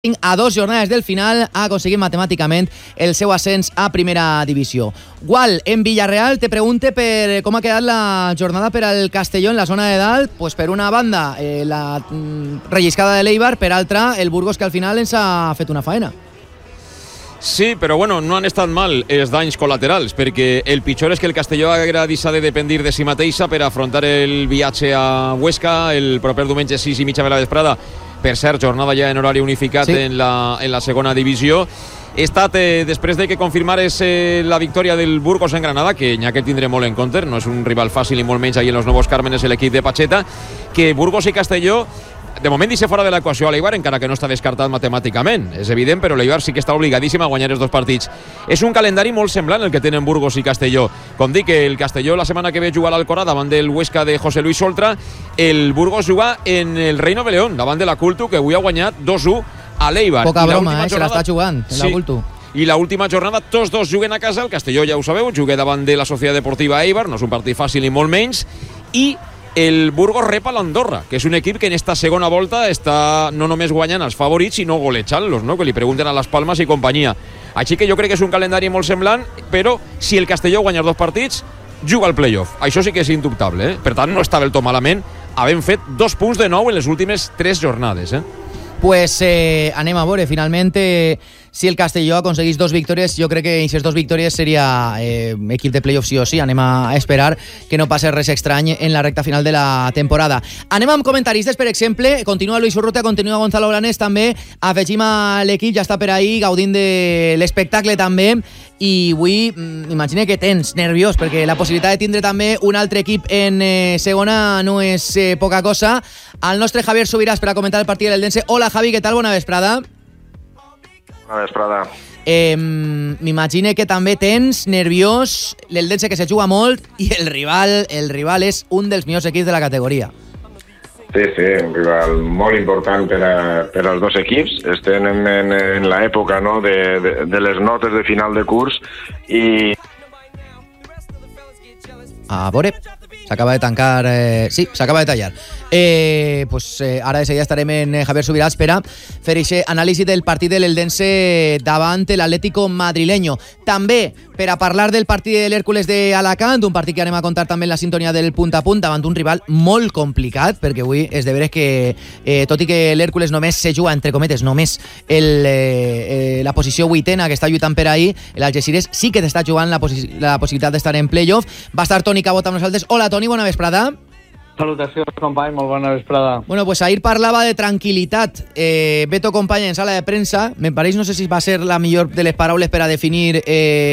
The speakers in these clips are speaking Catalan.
a 2 jornades del final ha aconseguit matemàticament el seu ascens a primera divisió. Gual, en Villarreal, te pregunte per com ha quedat la jornada per al Castelló en la zona de dalt. Pues per una banda, la relliscada de l'Eibar, per altra, el Burgos, que al final ens ha fet una faena. Sí, però bueno, no han estat mal els danys col·laterals, perquè el pitjor és que el Castelló haguera deixat de dependir de si mateixa per afrontar el viatge a Huesca el proper diumenge 6:30 de la vesprada. Per cert, jornada ja en horari unificat, sí, en la segona divisió. He estat, després de que confirmares la victòria del Burgos en Granada, que n'hi ha que tindre molt en compte, no és un rival fàcil i molt menys ahí en los Nuevos Cármenes l'equip de Pacheta, que Burgos i Castelló de moment deixa fora de l'equació a l'Eibar, encara que no està descartat matemàticament, és evident, però l'Eibar sí que està obligadíssim a guanyar els dos partits. És un calendari molt semblant el que tenen Burgos i Castelló. Com dic, el Castelló la setmana que ve jugar a l'Alcorà davant del Huesca de José Luis Oltra, el Burgos juga en el Reino de León davant de la Cultu, que avui ha guanyat 2-1 a l'Eibar. Poca broma, se l'està jugant en la Cultu. I l'última jornada tots dos juguen a casa. El Castelló, ja ho sabeu, juga davant de la Societat Deportiva Eibar, no és un partit fàcil ni molt menys, i el Burgos rep a l'Andorra, que és un equip que en esta segona volta està no només guanyant els favorits, sinó golejant-los, no? Que li pregunten a les Palmes i companyia. Així que jo crec que és un calendari molt semblant, però si el Castelló guanya els dos partits, juga al playoff. Això sí que és indubtable, eh? Per tant, no està del tot malament, havent fet 2 punts de nou en les últimes 3 jornades, Pues anem a veure, finalment, si el Castelló aconseguís 2 victòries, jo crec que aquestes 2 victòries seria equip de playoff sí o sí. Anem a esperar que no passi res estrany en la recta final de la temporada. Anem amb comentaristes, per exemple. Continua Luis Urrutia, continua Gonzalo Blanes, també afegim a l'equip, ja està per ahí gaudint de l'espectacle també, i avui imagina que tens nerviós, perquè la possibilitat de tindre també un altre equip en segona no és poca cosa. El nostre Javier Subiràs per a comentar el partit de l'Eldense. Hola Javi, què tal? Bona vesprada. Bona vesprada. M'imagine que també tens nerviós l'Eldense, que se juga molt, i el rival és un dels millors equips de la categoria. Sí, un rival molt important per als dos equips. Estem en l'època, no, de les notes de final de curs i... A veure, s'acaba de tancar... sí, s'acaba de tallar. Ara de seguida estarem en Javier Subiràs per a fer aquest anàlisi del partit de l'Eldense davant l'Atlético madrileño. També per a parlar del partit de l'Hèrcules d'Alacant, un partit que anem a contar també en la sintonia del punt a punt, davant un rival molt complicat, perquè avui és de veres que, tot i que l'Hèrcules només se juga, entre cometes, només la posició 8ena que està lluitant per ahí, l'Algeciras sí que t'està jugant la possibilitat d'estar en playoff. Va estar Toni Cabot amb nosaltres. Hola Toni, bona vesprada. Salutacions, company, molt bona vesprada. Bueno, pues ahir parlava de tranquil·litat Beto Company en sala de premsa. Me pareix, no sé si va ser la millor de les paraules per a definir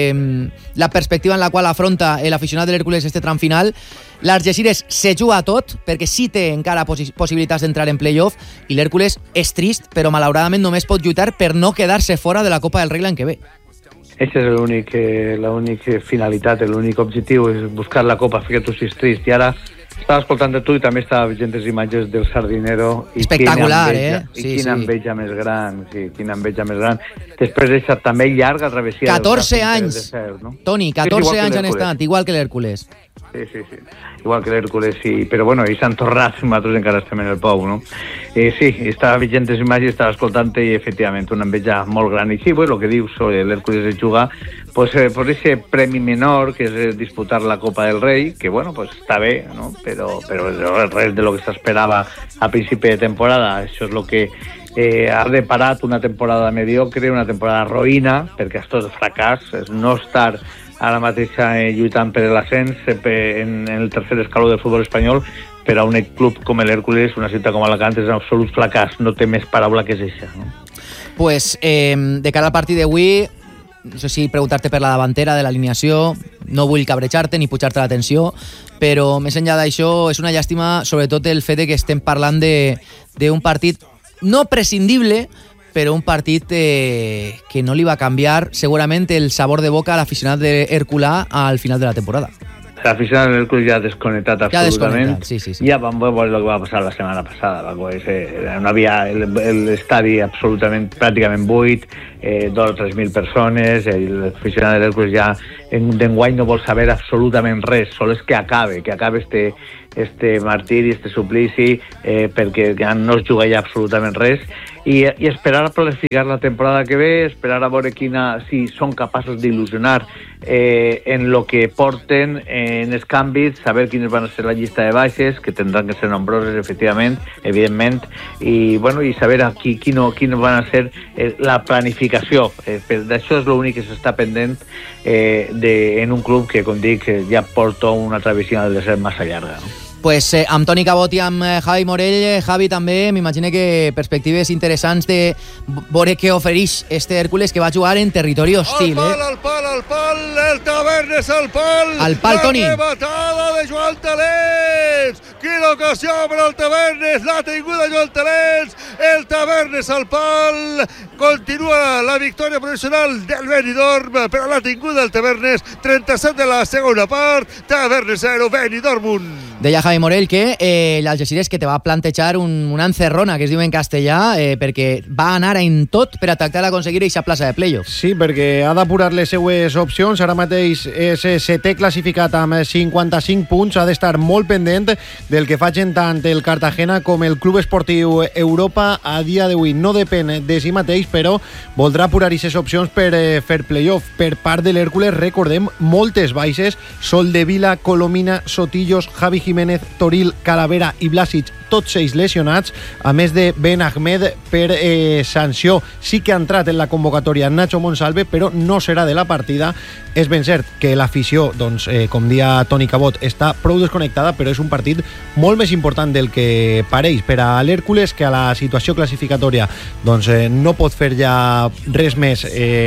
la perspectiva en la qual afronta l'aficionat de l'Hèrcules este tram final. L'Algeciras se juga a tot, perquè sí té encara possibilitats d'entrar en playoff, i l'Hèrcules és trist, però malauradament només pot lluitar per no quedar-se fora de la Copa del Rei l'any que ve. Aquesta és l'única finalitat, l'únic objectiu, és buscar la Copa, que tu siguis trist. I ara estava escoltant de tu i també estava veient les imatges del Sardinero. Espectacular, quina enveja més gran, sí, quina enveja més gran. Després d'aquesta també llarga travessia... 14 anys, no? Toni, 14 anys han estat, igual que l'Hèrcules. Sí, igual que l'Hèrcules, sí. Però bueno, ells s'han tornat, nosaltres encara estem en el pou, no? Sí, estava veient les imatges, estava escoltant i efectivament una enveja molt gran. I sí, el que dius, l'Hèrcules es juga pues por ese premi menor que és disputar la Copa del Rei, que bueno, pues està bé, no? Però res de lo que s'esperava a principi de temporada. Això és lo que ha deparat una temporada mediocre, una temporada roïna, perquè esto és fracàs, és no estar ara mateix lluitant per l'ascens en el tercer escaló del futbol espanyol. Per a un club com l'Hèrcules, una ciutat com Alacant, és un absolut fracàs, no té més paraula que és això, no? Pues de cara al partit d'avui, no sé si preguntar-te per la davantera de l'alineació, no vull cabrejar-te ni pujar-te la tensió, però més enllà d'això és una llàstima, sobretot el fet que estem parlant d'un partit no prescindible, però un partit que no li va canviar segurament el sabor de boca a l'aficionat de Herculà al final de la temporada. L'aficionat de l'Hèrcules ja ha desconnectat absolutament. Sí. Ja vam veure el que va passar la setmana passada. No havia l'estadi pràcticament buit, 2 o 3.000 persones, l'aficionat de l'Hèrcules ja d'enguany no vol saber absolutament res, sol és que acabe este martiri, este suplici, perquè ja no es juga ja absolutament res. i esperar a planificar la temporada que ve, esperar a veure si són capaços d'il·lusionar en lo que porten en els canvis, saber quines van a ser la llista de baixes, que tindran que ser nombroses, evidentment, i saber quines van a ser la planificació. D'això és l'únic que s'està pendent en un club que, com dic, ja porta una travessia de ser massa llarga, no? Pues amb Toni Cabot i amb Javi Morell, Javi també, m'imagino que perspectives interessants de veure què ofereix este Hércules que va jugar en territori hostil. Al pal, el Tavernes al pal! Al pal, Toni! La rematada de Joan Talents! Quina ocasió per al Tavernes, l'ha tinguda Joan Talents, el Tavernes al pal! Continua la victòria professional del Benidorm, però l'ha tinguda el Tavernes, 37 de la segona part, Tavernes 0, Benidorm 1. Deia Javi Morell que l'Algeciras que te va plantejar una encerrona, que es diu en castellà, perquè va anar en tot per a tractar d'aconseguir aquesta plaça de playoff. Sí, perquè ha d'apurar les seues opcions. Ara mateix és setè classificat amb 55 punts. Ha d'estar molt pendent del que facin tant el Cartagena com el Club Esportiu Europa. A dia d'avui no depèn de si mateix, però voldrà apurar aquestes opcions per fer playoff. Per part de l'Hèrcules, recordem, moltes baixes. Sol de Vila, Colomina, Sotillos, Javi Jiménez, Toril, Calavera i Blasic, tots 6 lesionats, a més de Ben Ahmed per sanció. Sí que ha entrat en la convocatòria Nacho Monsalve, però no serà de la partida. És ben cert que l'afició, com dia Toni Cabot, està prou desconnectada, però és un partit molt més important del que pareix per a l'Hèrcules, que a la situació classificatòria no pot fer ja res més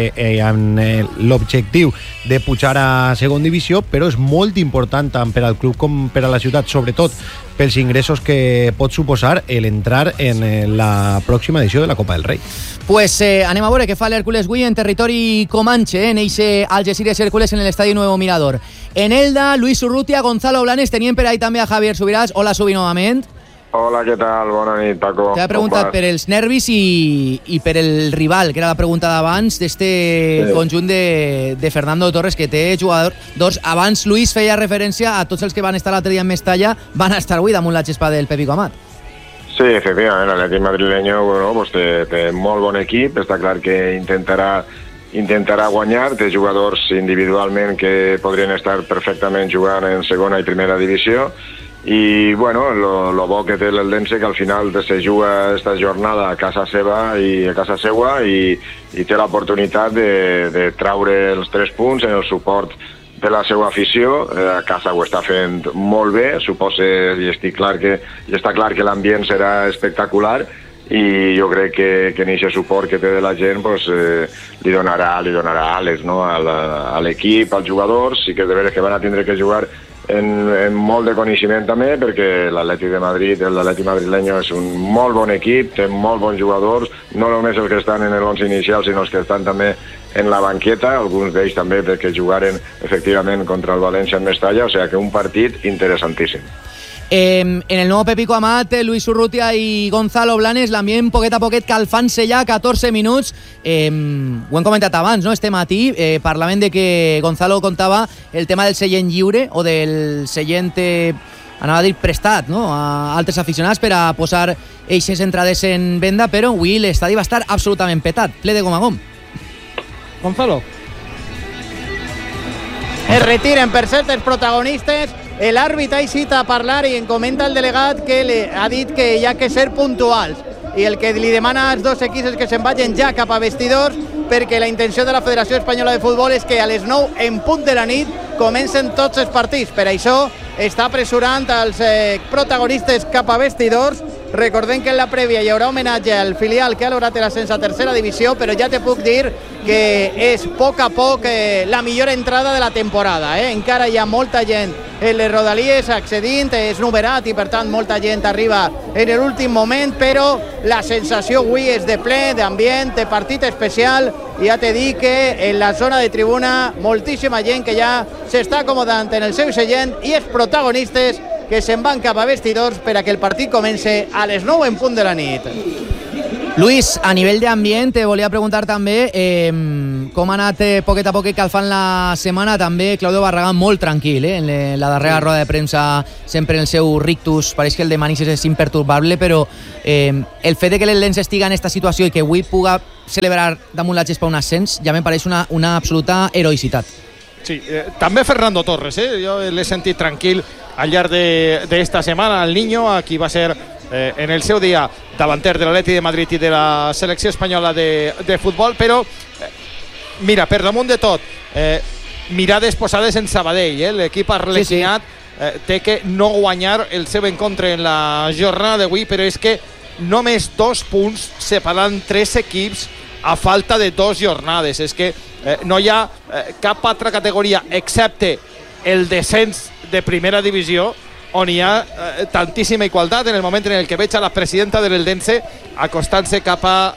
amb l'objectiu de pujar a segona divisió, però és molt important tant per al club com per a la ciutat, sobretot pels ingressos que pot suposar l'entrar en la pròxima edició de la Copa del Rei. Pues anem a veure què fa l'Hèrcules avui en territori comanche, en eixe Algeciras Hércules en l'Estadi Nuevo Mirador. En Elda, Luis Urrutia, Gonzalo Blanes, tenien per ahí també a Javier Subirats. Hola, Subi, novament. Hola, què tal? Bona nit, Paco. T'he preguntat per els nervis i per el rival, que era la pregunta d'abans d'este conjunt de Fernando Torres, que té jugadors. Abans Luis feia referència a tots els que van estar l'altre dia en Mestalla, van estar avui damunt la xespa del Pepico Amat. Sí, efectivament, l'Atlètic madrileño té molt bon equip, està clar que intentarà guanyar, té jugadors individualment que podrien estar perfectament jugant en segona i primera divisió, i lo bo que té l'Eldense, que al final se juga esta jornada a casa seva i a casa seua i té l'oportunitat de traure els 3 punts en el suport de la seva afició. A casa ho està fent molt bé, suposo, i està clar que l'ambient serà espectacular, i jo crec que en aquest suport que té de la gent li donarà ales, no? a l'equip, als jugadors. Sí que és de veres que van a tindre que jugar en molt de coneixement també, perquè l'Atlètic de Madrid, l'Atlètic madrileño, és un molt bon equip, té molt bons jugadors, no només els que estan en l'11 inicial, sinó els que estan també en la banqueta, alguns d'ells també perquè jugaren efectivament contra el València en Mestalla, o sigui que un partit interessantíssim. En el nou Pepico Amat, Luis Urrutia i Gonzalo Blanes, l'ambient poquet a poquet calfant-se ja, 14 minuts. Ho hem comentat abans, no? Este matí parlaven de que Gonzalo contava el tema del seient lliure o del seient, anava a dir prestat, no? A altres aficionats per a posar eixes entrades en venda, però avui l'estadi va estar absolutament petat, ple de gom a gom. Gonzalo. Es retiren, per cert, els protagonistes. L'àrbit ha eixit a parlar i en comenta el delegat que ha dit que hi ha que ser puntuals i el que li demana als 2 equips és que se'n vagin ja cap a vestidors, perquè la intenció de la Federació Espanyola de Futbol és que a les 9 en punt de la nit comencen tots els partits. Per això està apressurant els protagonistes cap a vestidors. Recordem que en la prèvia hi haurà homenatge al filial que ha lograt l'ascens a tercera divisió, però ja te puc dir que és a poc la millor entrada de la temporada. Encara hi ha molta gent en les rodalies accedint, és numerat i per tant molta gent arriba en l'últim moment, però la sensació avui és de ple, d'ambient, de partit especial. I ja te dic que en la zona de tribuna moltíssima gent que ja s'està acomodant en el seu seient i els protagonistes que se'n van cap a vestidors per a que el partit comence a les 9 en punt de la nit. Luis, a nivell d'ambient, te volia preguntar també com ha anat poquet a poquet calfant la setmana. També Claudio Barragán molt tranquil, en la darrera roda de premsa, sempre en el seu rictus. Pareix que el de Manises és imperturbable, però el fet de que l'Eldense estiga en aquesta situació i que avui puga celebrar damunt la gespa un ascens ja me pareix una absoluta heroïcitat. Sí, també Fernando Torres, jo l'he sentit tranquil al llarg d'esta setmana. El Niño, aquí va ser en el seu dia davanter de l'Atleti de Madrid i de la selecció espanyola de futbol, però mira, per damunt de tot, mirades posades en Sabadell, l'equip arlequinat té que no guanyar el seu encontre en la jornada d'avui, però és que només 2 punts separen 3 equips a falta de 2 jornades. És que no hi ha cap altra categoria excepte el descens de primera divisió on hi ha tantíssima igualtat. En el moment en el que veig a la presidenta de l'Eldense acostant-se cap a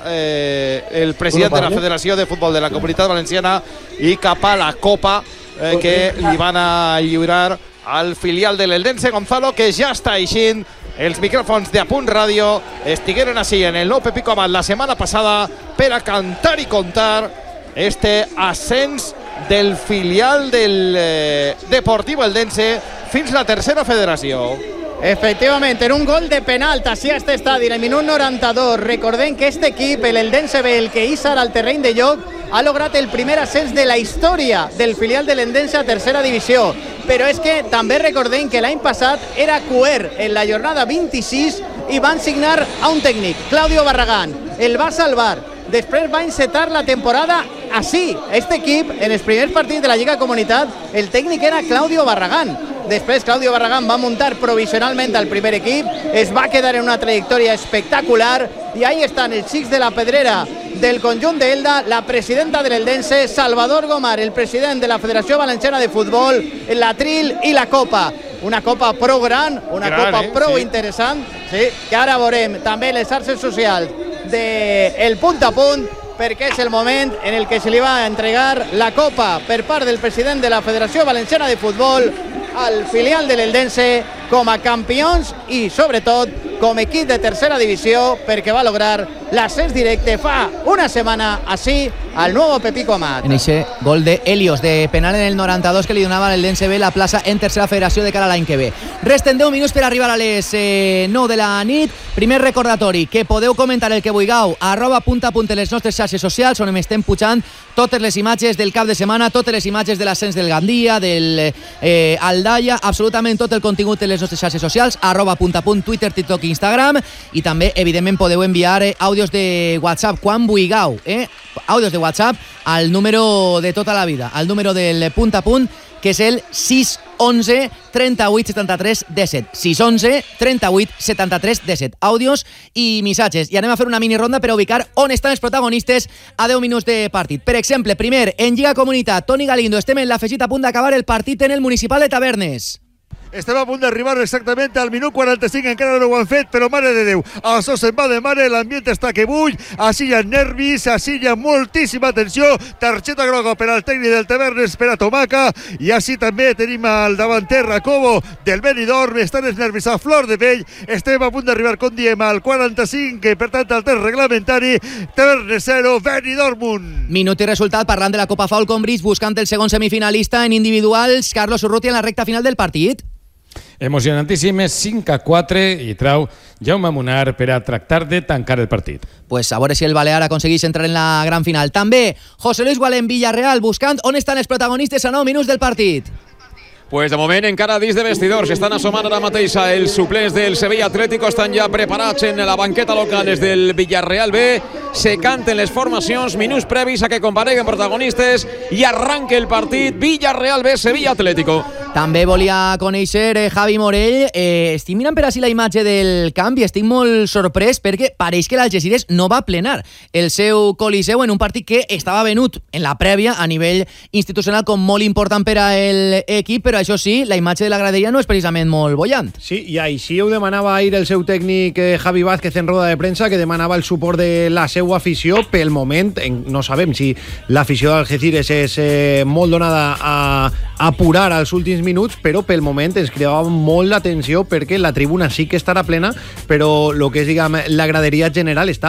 el president de la Federació de Futbol de la Comunitat Valenciana i cap a la copa que li van a lliurar al filial de l'Eldense, Gonzalo, que ja està eixint. Els micròfons de Apunt Ràdio estigueren així en el nou Pepico Amat la setmana passada per a cantar i contar este ascens del filial del Deportivo Eldense fins la tercera federació. Efectivamente, en un gol de penalt així a este estadi, en el minut 92. Recordem que este equip, l'Eldense B, el que ixar al terreny de joc, ha lograt el primer ascens de la història del filial de l'Eldense a tercera divisió. Però és que també recordem que l'any passat era cuer en la jornada 26 i van signar a un tècnic, Claudio Barragán. El va salvar. Després va encetar la temporada així. Este equip, en els primers partits de la Lliga Comunitat, el tècnic era Claudio Barragán. Després Claudio Barragán va muntar provisionalment al primer equip, es va quedar en una trajectòria espectacular i ahí estan els xics de la pedrera del conjunt d'Elda, la presidenta de l'Eldense, Salvador Gomar, el president de la Federació Valenciana de Futbol, l'Atril i la Copa. Una Copa prou gran, una Copa prou interessant, sí, que ara veurem també les xarxes socials del Punt a Punt, perquè és el moment en el que se li va entregar la Copa per part del president de la Federació Valenciana de Futbol al filial de l'Eldense com a campions i, sobretot, com equip de tercera divisió, perquè va lograr l'ascens directe fa una setmana així al nou Pepico Amat. En ese gol de Helios de penal en el 92 que li donava a l'Eldense B la plaça en tercera federació de cara a l'any que ve. Resten 10 minuts per arribar a les 9 de la nit. Primer recordatori, que podeu comentar el que vulgueu @puntapunt en les nostres xarxes socials, on estem pujant totes les imatges del cap de setmana, totes les imatges de l'ascens del Gandia, del Aldaia, absolutament tot el contingut en les nostres xarxes socials, @puntapunt, Twitter, TikTok i Instagram, i també, evidentment, podeu enviar àudios de WhatsApp quan vulgueu, àudios de WhatsApp al número de tota la vida, al número del Punt a Punt, que és el 611 38 73 17. 611 38 73 17. Àudios i missatges. I anem a fer una mini ronda per a ubicar on estan els protagonistes a 10 minuts de partit. Per exemple, primer, en Lliga Comunitat, Toni Galindo, estem en l'afegit a punt d'acabar el partit en el Municipal de Tavernes. Estem a punt d'arribar exactament al minut 45, encara no ho han fet, però mare de Déu, això se'n va de mare, l'ambient està que bull, així hi ha nervis, així hi ha moltíssima tensió, targeta groga per al tècnic del Tavernes, per a Tomaca, i així també tenim al davanter Racobo del Benidorm, estan els nervis a flor de pell, estem a punt d'arribar, com diem, al 45, per tant, al temps reglamentari, Tavernes 0, Benidorm 1. Minut i resultat, parlant de la Copa Falcon Bridge, buscant el segon semifinalista en individuals, Carlos Urrutia en la recta final del partit. Emocionantíssimes, 5-4 i trau Jaume Munar per a tractar de tancar el partit. Pues a veure si el Balear aconsegueix entrar en la gran final. També José Luis Gualén, Villarreal, buscant on estan els protagonistes a 9 minuts del partit. Pues de moment encara dins de vestidors estan assomant ara mateix els suplents del Sevilla Atlético, estan ja preparats en la banqueta local des del Villarreal B, se canten les formacions, minuts previs a que compareguen protagonistes i arranque el partit Villarreal B, Sevilla Atlético. També volia conèixer Javi Morell. Estic mirant per així la imatge del camp i estic molt sorprès perquè pareix que l'Algeciras no va plenar el seu Coliseu en un partit que estava venut en la prèvia a nivell institucional com molt important per a l'equip, però això sí, la imatge de la graderia no és precisament molt bollant. Sí, i així ho demanava ahir el seu tècnic Javi Vázquez en roda de premsa, que demanava el suport de la seva afició. Pel moment no sabem si l'afició d'Algeciras és molt donada a apurar als últims minuts, però pel moment ens cridava molt l'atenció perquè la tribuna sí que estarà plena, però el que és, diguem, la graderia general està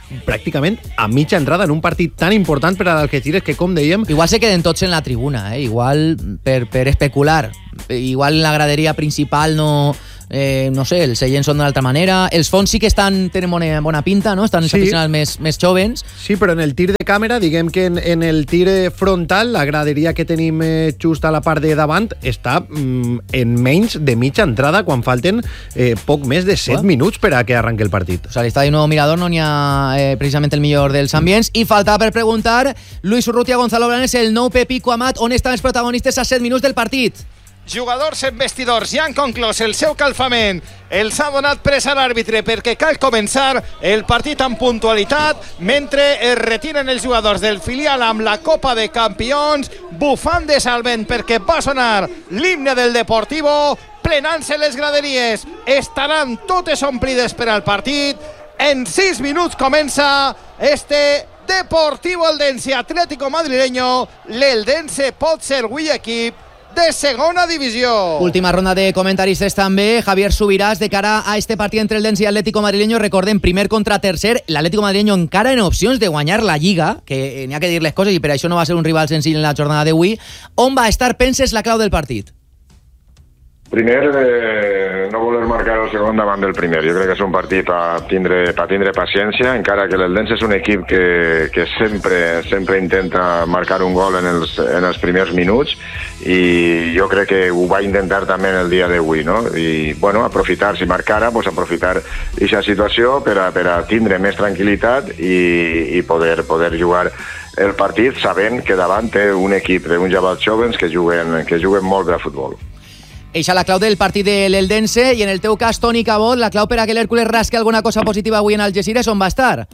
pràcticament a mitja entrada en un partit tan important per a l'Algeciras que, com dèiem... Igual se queden tots en la tribuna, igual per especular. Igual la graderia principal no sé, els seients són d'una altra manera. Els fons sí que tenen bona pinta, no? Estan els aficionats més jovens. Sí, però en el tir de càmera, diguem que en el tir frontal, la graderia que tenim just a la part de davant està en menys de mitja entrada quan falten poc més de 7 minuts per a que arranqui el partit. O sea, al Estadio Nuevo Mirador no n'hi ha precisament el millor dels ambients. I faltava per preguntar, Luis Urrutia, Gonzalo Blanes, el nou Pepico Amat, on estan els protagonistes a 7 minuts del partit? Jugadors en vestidors, ja han conclòs el seu calfament. Els ha donat pres a l'àrbitre perquè cal començar el partit amb puntualitat mentre es retiren els jugadors del filial amb la Copa de Campions, bufandes al vent perquè va sonar l'himne del Deportivo, plenant-se les graderies. Estaran totes omplides per al partit. En 6 minuts comença este Deportivo Eldense Atlético Madrileño. L'Eldense pot ser avui equip de segona divisió. Última ronda de comentaristes també. Javier Subirás, de cara a este partit entre el Eldense i Atlético Madrileño, recordem, primer contra tercer, l'Atlético Madrileño encara en opcions de guanyar la Lliga, que n'hi ha que dir les coses i per això no va ser un rival senzill en la jornada d'avui. On va estar, penses, la clau del partit? Primer, no voler marcar el segon davant del primer. Jo crec que és un partit per tindre paciència, encara que l'Eldense és un equip que sempre intenta marcar un gol en els primers minuts, i jo crec que ho va intentar també en el dia d'avui, no? I, bueno, aprofitar, si marcara, pues aprofitar aquesta situació per a tindre més tranquil·litat i poder jugar el partit sabent que davant té un equip d'uns xavals joves que juguen molt bé a futbol. Eixa la clau del partit de l'Eldense, i en el teu cas, Toni Cabot, la clau per a que l'Hèrcules rasque alguna cosa positiva avui en Algeciras, on va estar?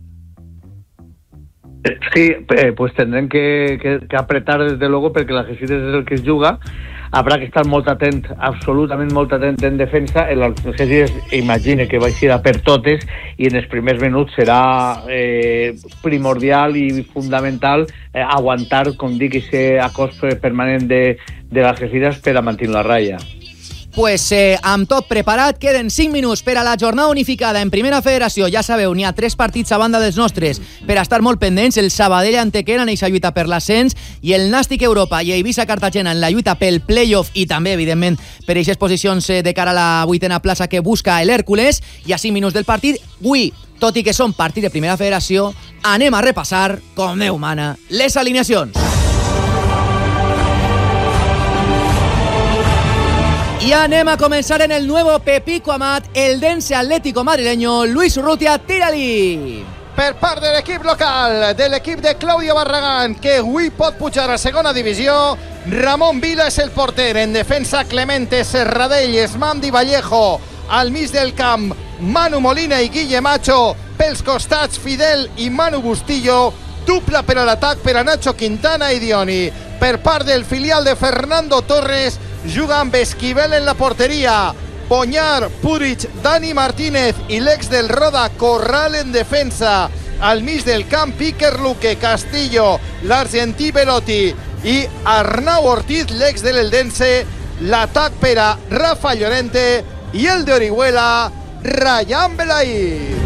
Sí, pues tendrán que apretar desde luego porque el Algeciras es el que juga. Habrá que estar molt atent, absolutament molt atent en defensa. El Algeciras imagine que va a ir a per totes i en els primers minuts serà primordial i fundamental aguantar, com dic, ese acost permanent de l'Algeciras per a mantenir la ratlla. Pues amb tot preparat, queden 5 minuts per a la jornada unificada en Primera Federació. Ja sabeu, n'hi ha 3 partits a banda dels nostres per a estar molt pendents. El Sabadell Antequera en eixa lluita per l'ascens, i el Nàstic Europa i Eivissa Cartagena en la lluita pel playoff i també, evidentment, per eixes posicions de cara a la 8a plaça que busca l'Hèrcules. I a 5 minuts del partit, avui, tot i que són partits de Primera Federació, anem a repassar, com Déu mana, les alineacions. Y anem a comenzar en el nuevo Pepico Amat, Eldense Atlético Madrileño. Luis Urrutia, tira-li! Per part de l'equip local, de l'equip de Claudio Barragán, que avui pot pujar a segona divisió, Ramon Vila és el porter. En defensa, Clemente, Serradell, Esmandi Vallejo. Al mig del camp, Manu Molina i Guille Macho. Pels costats, Fidel i Manu Bustillo. Dupla per a l'atac per a Nacho Quintana i Dioni. Per part del filial de Fernando Torres, juga amb Esquivel en la porteria, Boñar, Puric, Dani Martínez i l'ex del Roda, Corral en defensa. Al mig del camp, Iker Luque, Castillo, l'argentí Belotti i Arnau Ortiz, l'ex de l'Eldense. L'atac per a Rafa Llorente i el de Orihuela, Rayán Belaí.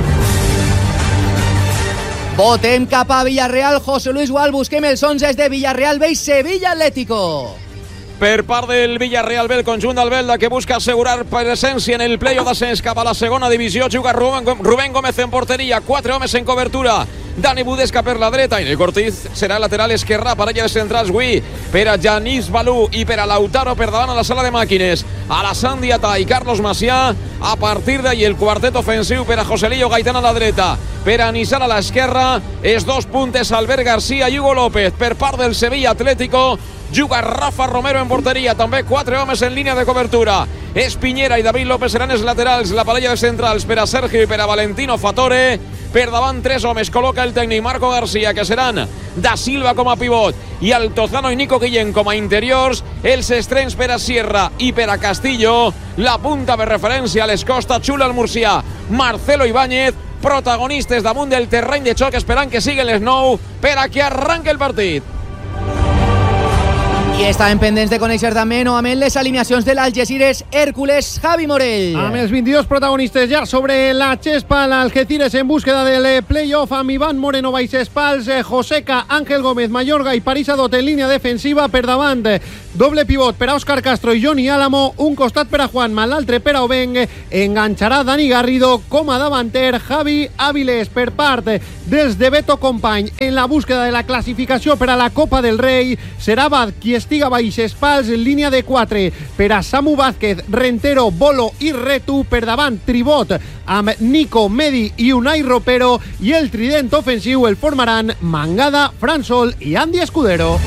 Votem cap a Villarreal. José Luis Gual, busquem els 11 de Villarreal B i Sevilla Atlético. Per part del Villarreal B, el conjunt del Belda, que busca assegurar presència en el playoff d'ascens cap a la segona divisió. Juga Rubén Gómez en porteria, 4 homes en cobertura. Dani Budesca per la dreta i Nico Ortiz serà lateral esquerrà, parella de centrals avui per a Janis Balú i per a Lautaro per davant a la sala de màquines. Alassane Diata i Carlos Macià. A partir d'ahí el quartet ofensiu per a Joselillo Gaitán a la dreta, per a Nizar a l'esquerra, els dos puntes Albert García i Hugo López. Per part del Sevilla Atlético juga Rafa Romero en porteria, també 4 homes en línia de cobertura. Espiñera i David López seran els laterals, la parella de centrals per a Sergio i per a Valentino Fatore. Per davant 3 homes col·loca el tècnic Marco García, que seran Da Silva com a pivot i Altozano i Nico Guillén com a interiors. Els estrems per a Sierra i per a Castillo. La punta de referència a les Costa, Xula al Murcià, Marcelo Ibáñez, protagonistes damunt del terreny de xoc, esperant que siguin les 9 per a que arranque el partit. I estem pendents de conèixer també novament les alineacions de l'Algeciras Hércules, Javi Morell. Amb els 22 protagonistes ja sobre la xespa, l'Algeciras en búsqueda del playoff amb Iván Moreno baix espals, Joseca, Ángel Gómez, Mayorga i París Adot en línia defensiva per davant. Doble pivot per a Òscar Castro i Johnny Álamo, un costat per a Juanma, l'altre per a Obeng. Enganxarà Dani Garrido com a davanter, Javi Áviles per part dels de Beto Company en la búsqueda de la classificació per a la Copa del Rei. Serà Bad qui estiga baix espals en línia de 4 per a Samu Vázquez, Rentero, Bolo i Retu. Per davant Tribot amb Nico, Medi i Unai Ropero, i el trident ofensiu el formaran Mangada, Fransol i Andy Escudero.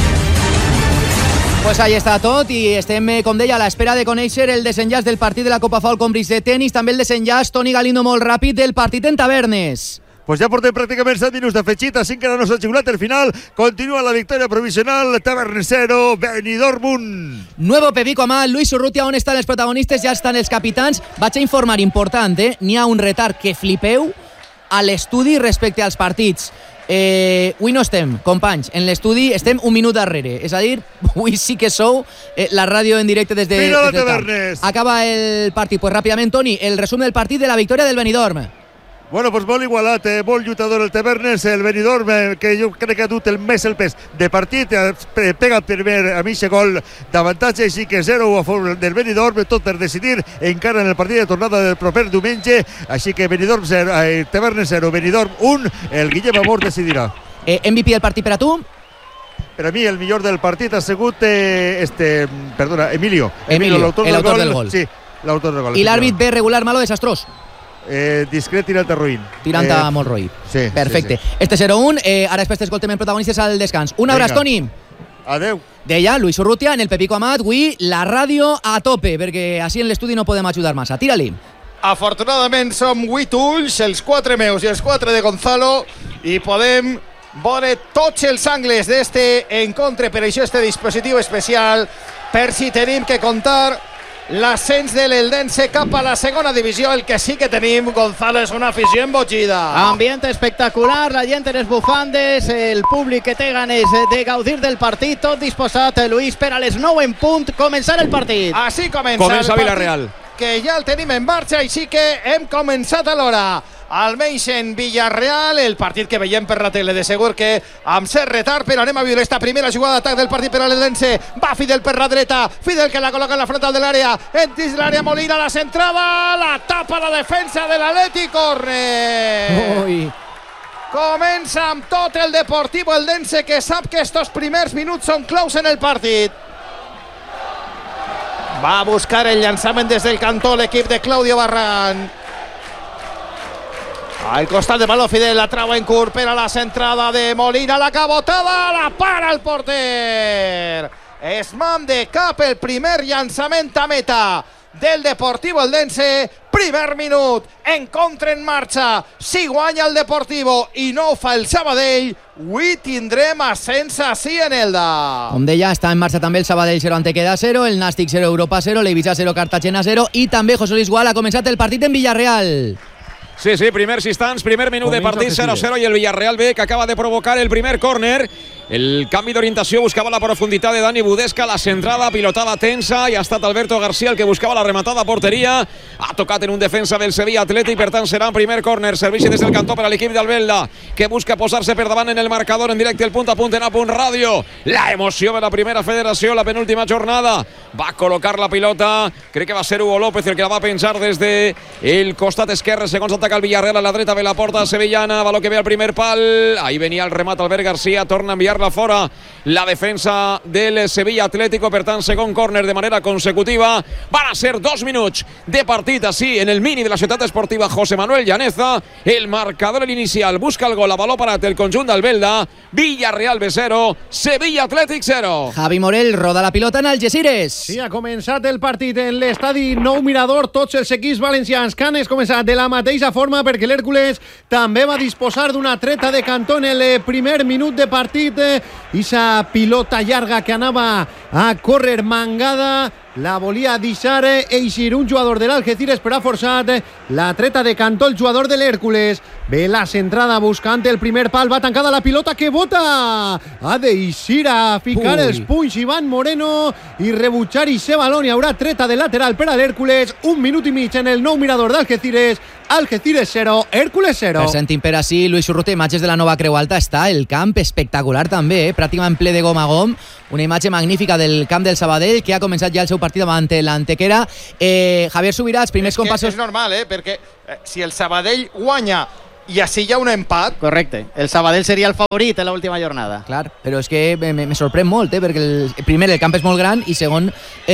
Pues ahí està tot i estem, com deia, a l'espera de conèixer el desenllaç del partit de la Copa Falcon Bridge de tenis, també el desenllaç, Toni Galindo, molt ràpid, del partit en Tavernes. Pues ja portem pràcticament 7 minuts d'afegit, així que no s'ha xiulat el final. Continua la victòria provisional, Tavernes 0, Benidorm 1. Nuevo Pepico Amat, Luis Urrutia, on estan els protagonistes? Ja estan els capitans. Vaig a informar, important, n'hi ha un retard que flipeu a l'estudi respecte als partits. Avui no estem, companys, en l'estudi estem un minut darrere, és a dir, avui sí que sou la ràdio en directe des de Tavernes. Acaba el partit, pues ràpidament, Toni, el resum del partit de la victòria del Benidorm. Bueno, pues molt igualat, molt lluitador el Tavernes, el Benidorm, que jo crec que ha dut més el pes de partit, pega el primer a mitja gol d'avantatge, així que 0 a favor del Benidorm, tot per decidir encara en el partit de tornada del proper diumenge, així que Benidorm 0, Tavernes 0, Benidorm 1, el Guillem Amor decidirà. MVP del partit per a tu? Per a mi el millor del partit ha sigut Emilio, l'autor del gol. Sí, l'autor del gol. I l'àrbit bé, regular, malo, desastrós? Discret tirant a roïn. Tirant a molt roïn. Sí. Perfecte. Sí. Este 0-1, ara després t'escoltem en protagonistes al descans. Un abraç, Toni. Adeu. Deia Luis Urrutia en el Pepico Amat, avui la ràdio a tope, perquè així en l'estudi no podem ajudar massa. Tira-li. Afortunadament som 8 ulls, els 4 meus i els 4 de Gonzalo, i podem veure tots els angles d'este encontre. Per això este dispositiu especial, per si tenim que contar l'ascens de l'Eldense cap a la segona divisió. El que sí que tenim, Gonzalo, és una afició embogida. Ambient espectacular, la gent en les bufandes, el públic que té ganes de gaudir del partit, tot disposat, Luis, per a les 9 en punt, començar el partit. Així comença el Villarreal, que ja el tenim en marxa, així que hem començat a l'hora. Almenys en Villarreal, el partit que veiem per la tele, de segur que amb cert retard, però anem a viure esta primera jugada d'atac del partit per a l'Eldense. Va Fidel per la dreta, Fidel que la col·loca en la frontal de l'àrea, dins l'àrea Molina, la centrada, la tapa la defensa de l'Atleti, corre. Ui. Comença amb tot el Deportivo Eldense, que sap que estos primers minuts són claus en el partit. Va a buscar el llançament des del cantó l'equip de Claudio Barran. Al costat de baló Fidel, la trau en curt per a la centrada de Molina, la cabotada, la para el porter. Es man de cap el primer llançament a meta del Deportivo Eldense. Primer minut, encontre en marxa. Si guanya el Deportivo i no ho fa el Sabadell, avui tindrem ascens així en Elda. Com deia, està en marxa també el Sabadell 0, Antequera 0, el Nàstic 0, Europa 0, l'Eivissa 0, Cartagena 0 i també José Luis Gual ha començat el partit en Villarreal. Sí, primers instants, primer minut de partit, 0-0, i el Villarreal B, que acaba de provocar el primer córner. El canvi d'orientació buscava la profunditat de Dani Budesca, la centrada, pilotada tensa, i ha estat Alberto García el que buscava la rematada a porteria. Ha tocat en un defensa del Sevilla Atlètic, per tant serà en primer córner. Serveixi des del cantó per a l'equip d'Albelda, que busca posar-se per davant en el marcador en directe, el punt a punt en A Punt Ràdio. La emoció de la primera federació, la penúltima jornada. Va a col·locar la pilota, crec que va ser Hugo López el que la va penjar des del costat esquerre, segons ataca el Villarreal a la dreta de la porta sevillana. Baló que ve al primer pal, ahí venia el remat Albert García, torna a enviar-la fora la defensa del Sevilla Atlético. Per tant, segon córner de manera consecutiva. Van a ser 2 minuts de partit així en el mini de la ciutat esportiva José Manuel Llaneza. El marcador, el inicial, busca el gol a baló parat el conjunt d'Albelda. Villarreal B0, Sevilla Atlètic 0. Javi Morell roda la pilota en Algeciras. Sí, ha començat el partit en l'estadi Nou Mirador. Tots els equips valencians que han començat de la mateixa forma, perquè l'Hèrcules també va disposar d'una treta de cantó en el primer minut de partit. Esa pilota llarga que anava a córrer Mangada la volia deixar eixir un jugador de l'Algeciras, però ha forçat la treta de cantó el jugador de l'Hèrcules. Ve la centrada buscant el primer pal, va tancada la pilota que bota. Ha d'eixir a ficar els punys Iván Moreno i rebutjar ixe balón. Hi haurà treta de lateral per a l'Hèrcules. 1 minut i mig en el nou mirador d'Algeciras. Algeciras 0, Hèrcules 0. Per sentim per així, Luis Urrutia, imatges de la nova Creu Alta. Està el camp espectacular també, pràcticament ple de gom a gom. Una imatge magnífica del camp del Sabadell, que ha començat ja el seu partit davant l'Antequera. Javier Subirats, primers compassos... És normal, perquè si el Sabadell guanya i així hi ha un empat... Correcte, el Sabadell seria el favorit en l'última jornada. Clar, però és que me sorprèn molt, perquè primer el camp és molt gran i segon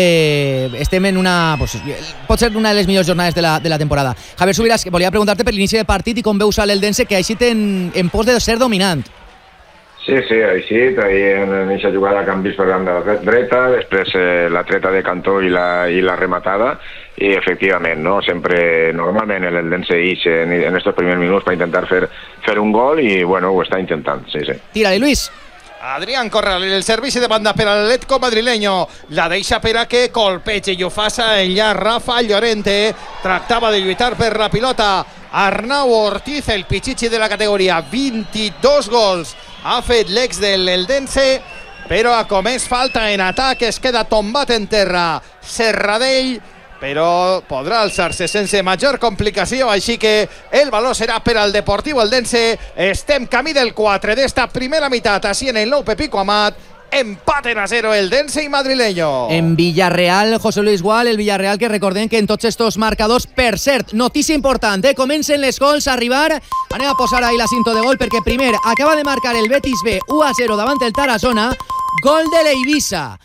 estem en una... Pues, pot ser una de les millors jornades de la temporada. Javier Subirats, volia preguntar-te per l'inici del partit i com veus a l'Eldense, que ha eixit en pos de ser dominant. Sí, ha eixit, ahir en aquesta jugada canvis per banda dreta, després la treta de Cantó i la rematada, i efectivament, no? Sempre, normalment l'Eldense ix en estos primers minuts per intentar fer un gol i, bueno, ho està intentant, sí. Tira-li, Luis. Adrián Corral, el servici de banda per a l'Atlético madrileño, la deixa per a que colpeja i ho faça enllà Rafa Llorente, tractava de lluitar per la pilota. Arnau Ortiz, el pichichi de la categoria, 22 gols ha fet l'ex de l'Eldense, però ha comès falta en atac, es queda tombat en terra Serradell, però podrà alçar-se sense major complicació, així que el valor serà per al Deportiu Eldense. Estem camí del 4 d'esta primera meitat, així en el nou Pepico Amat. Empaten a 0 Eldense i Madrileño. En Villarreal, José Luis Gual, el Villarreal, que recordem que en tots estos marcadors, per cert, notícia important, comencen les gols a arribar. Anem a posar ahí la cinta de gol, perquè primer acaba de marcar el Betis B 1-0 davant el Tarazona. Gol de l'Eivissa.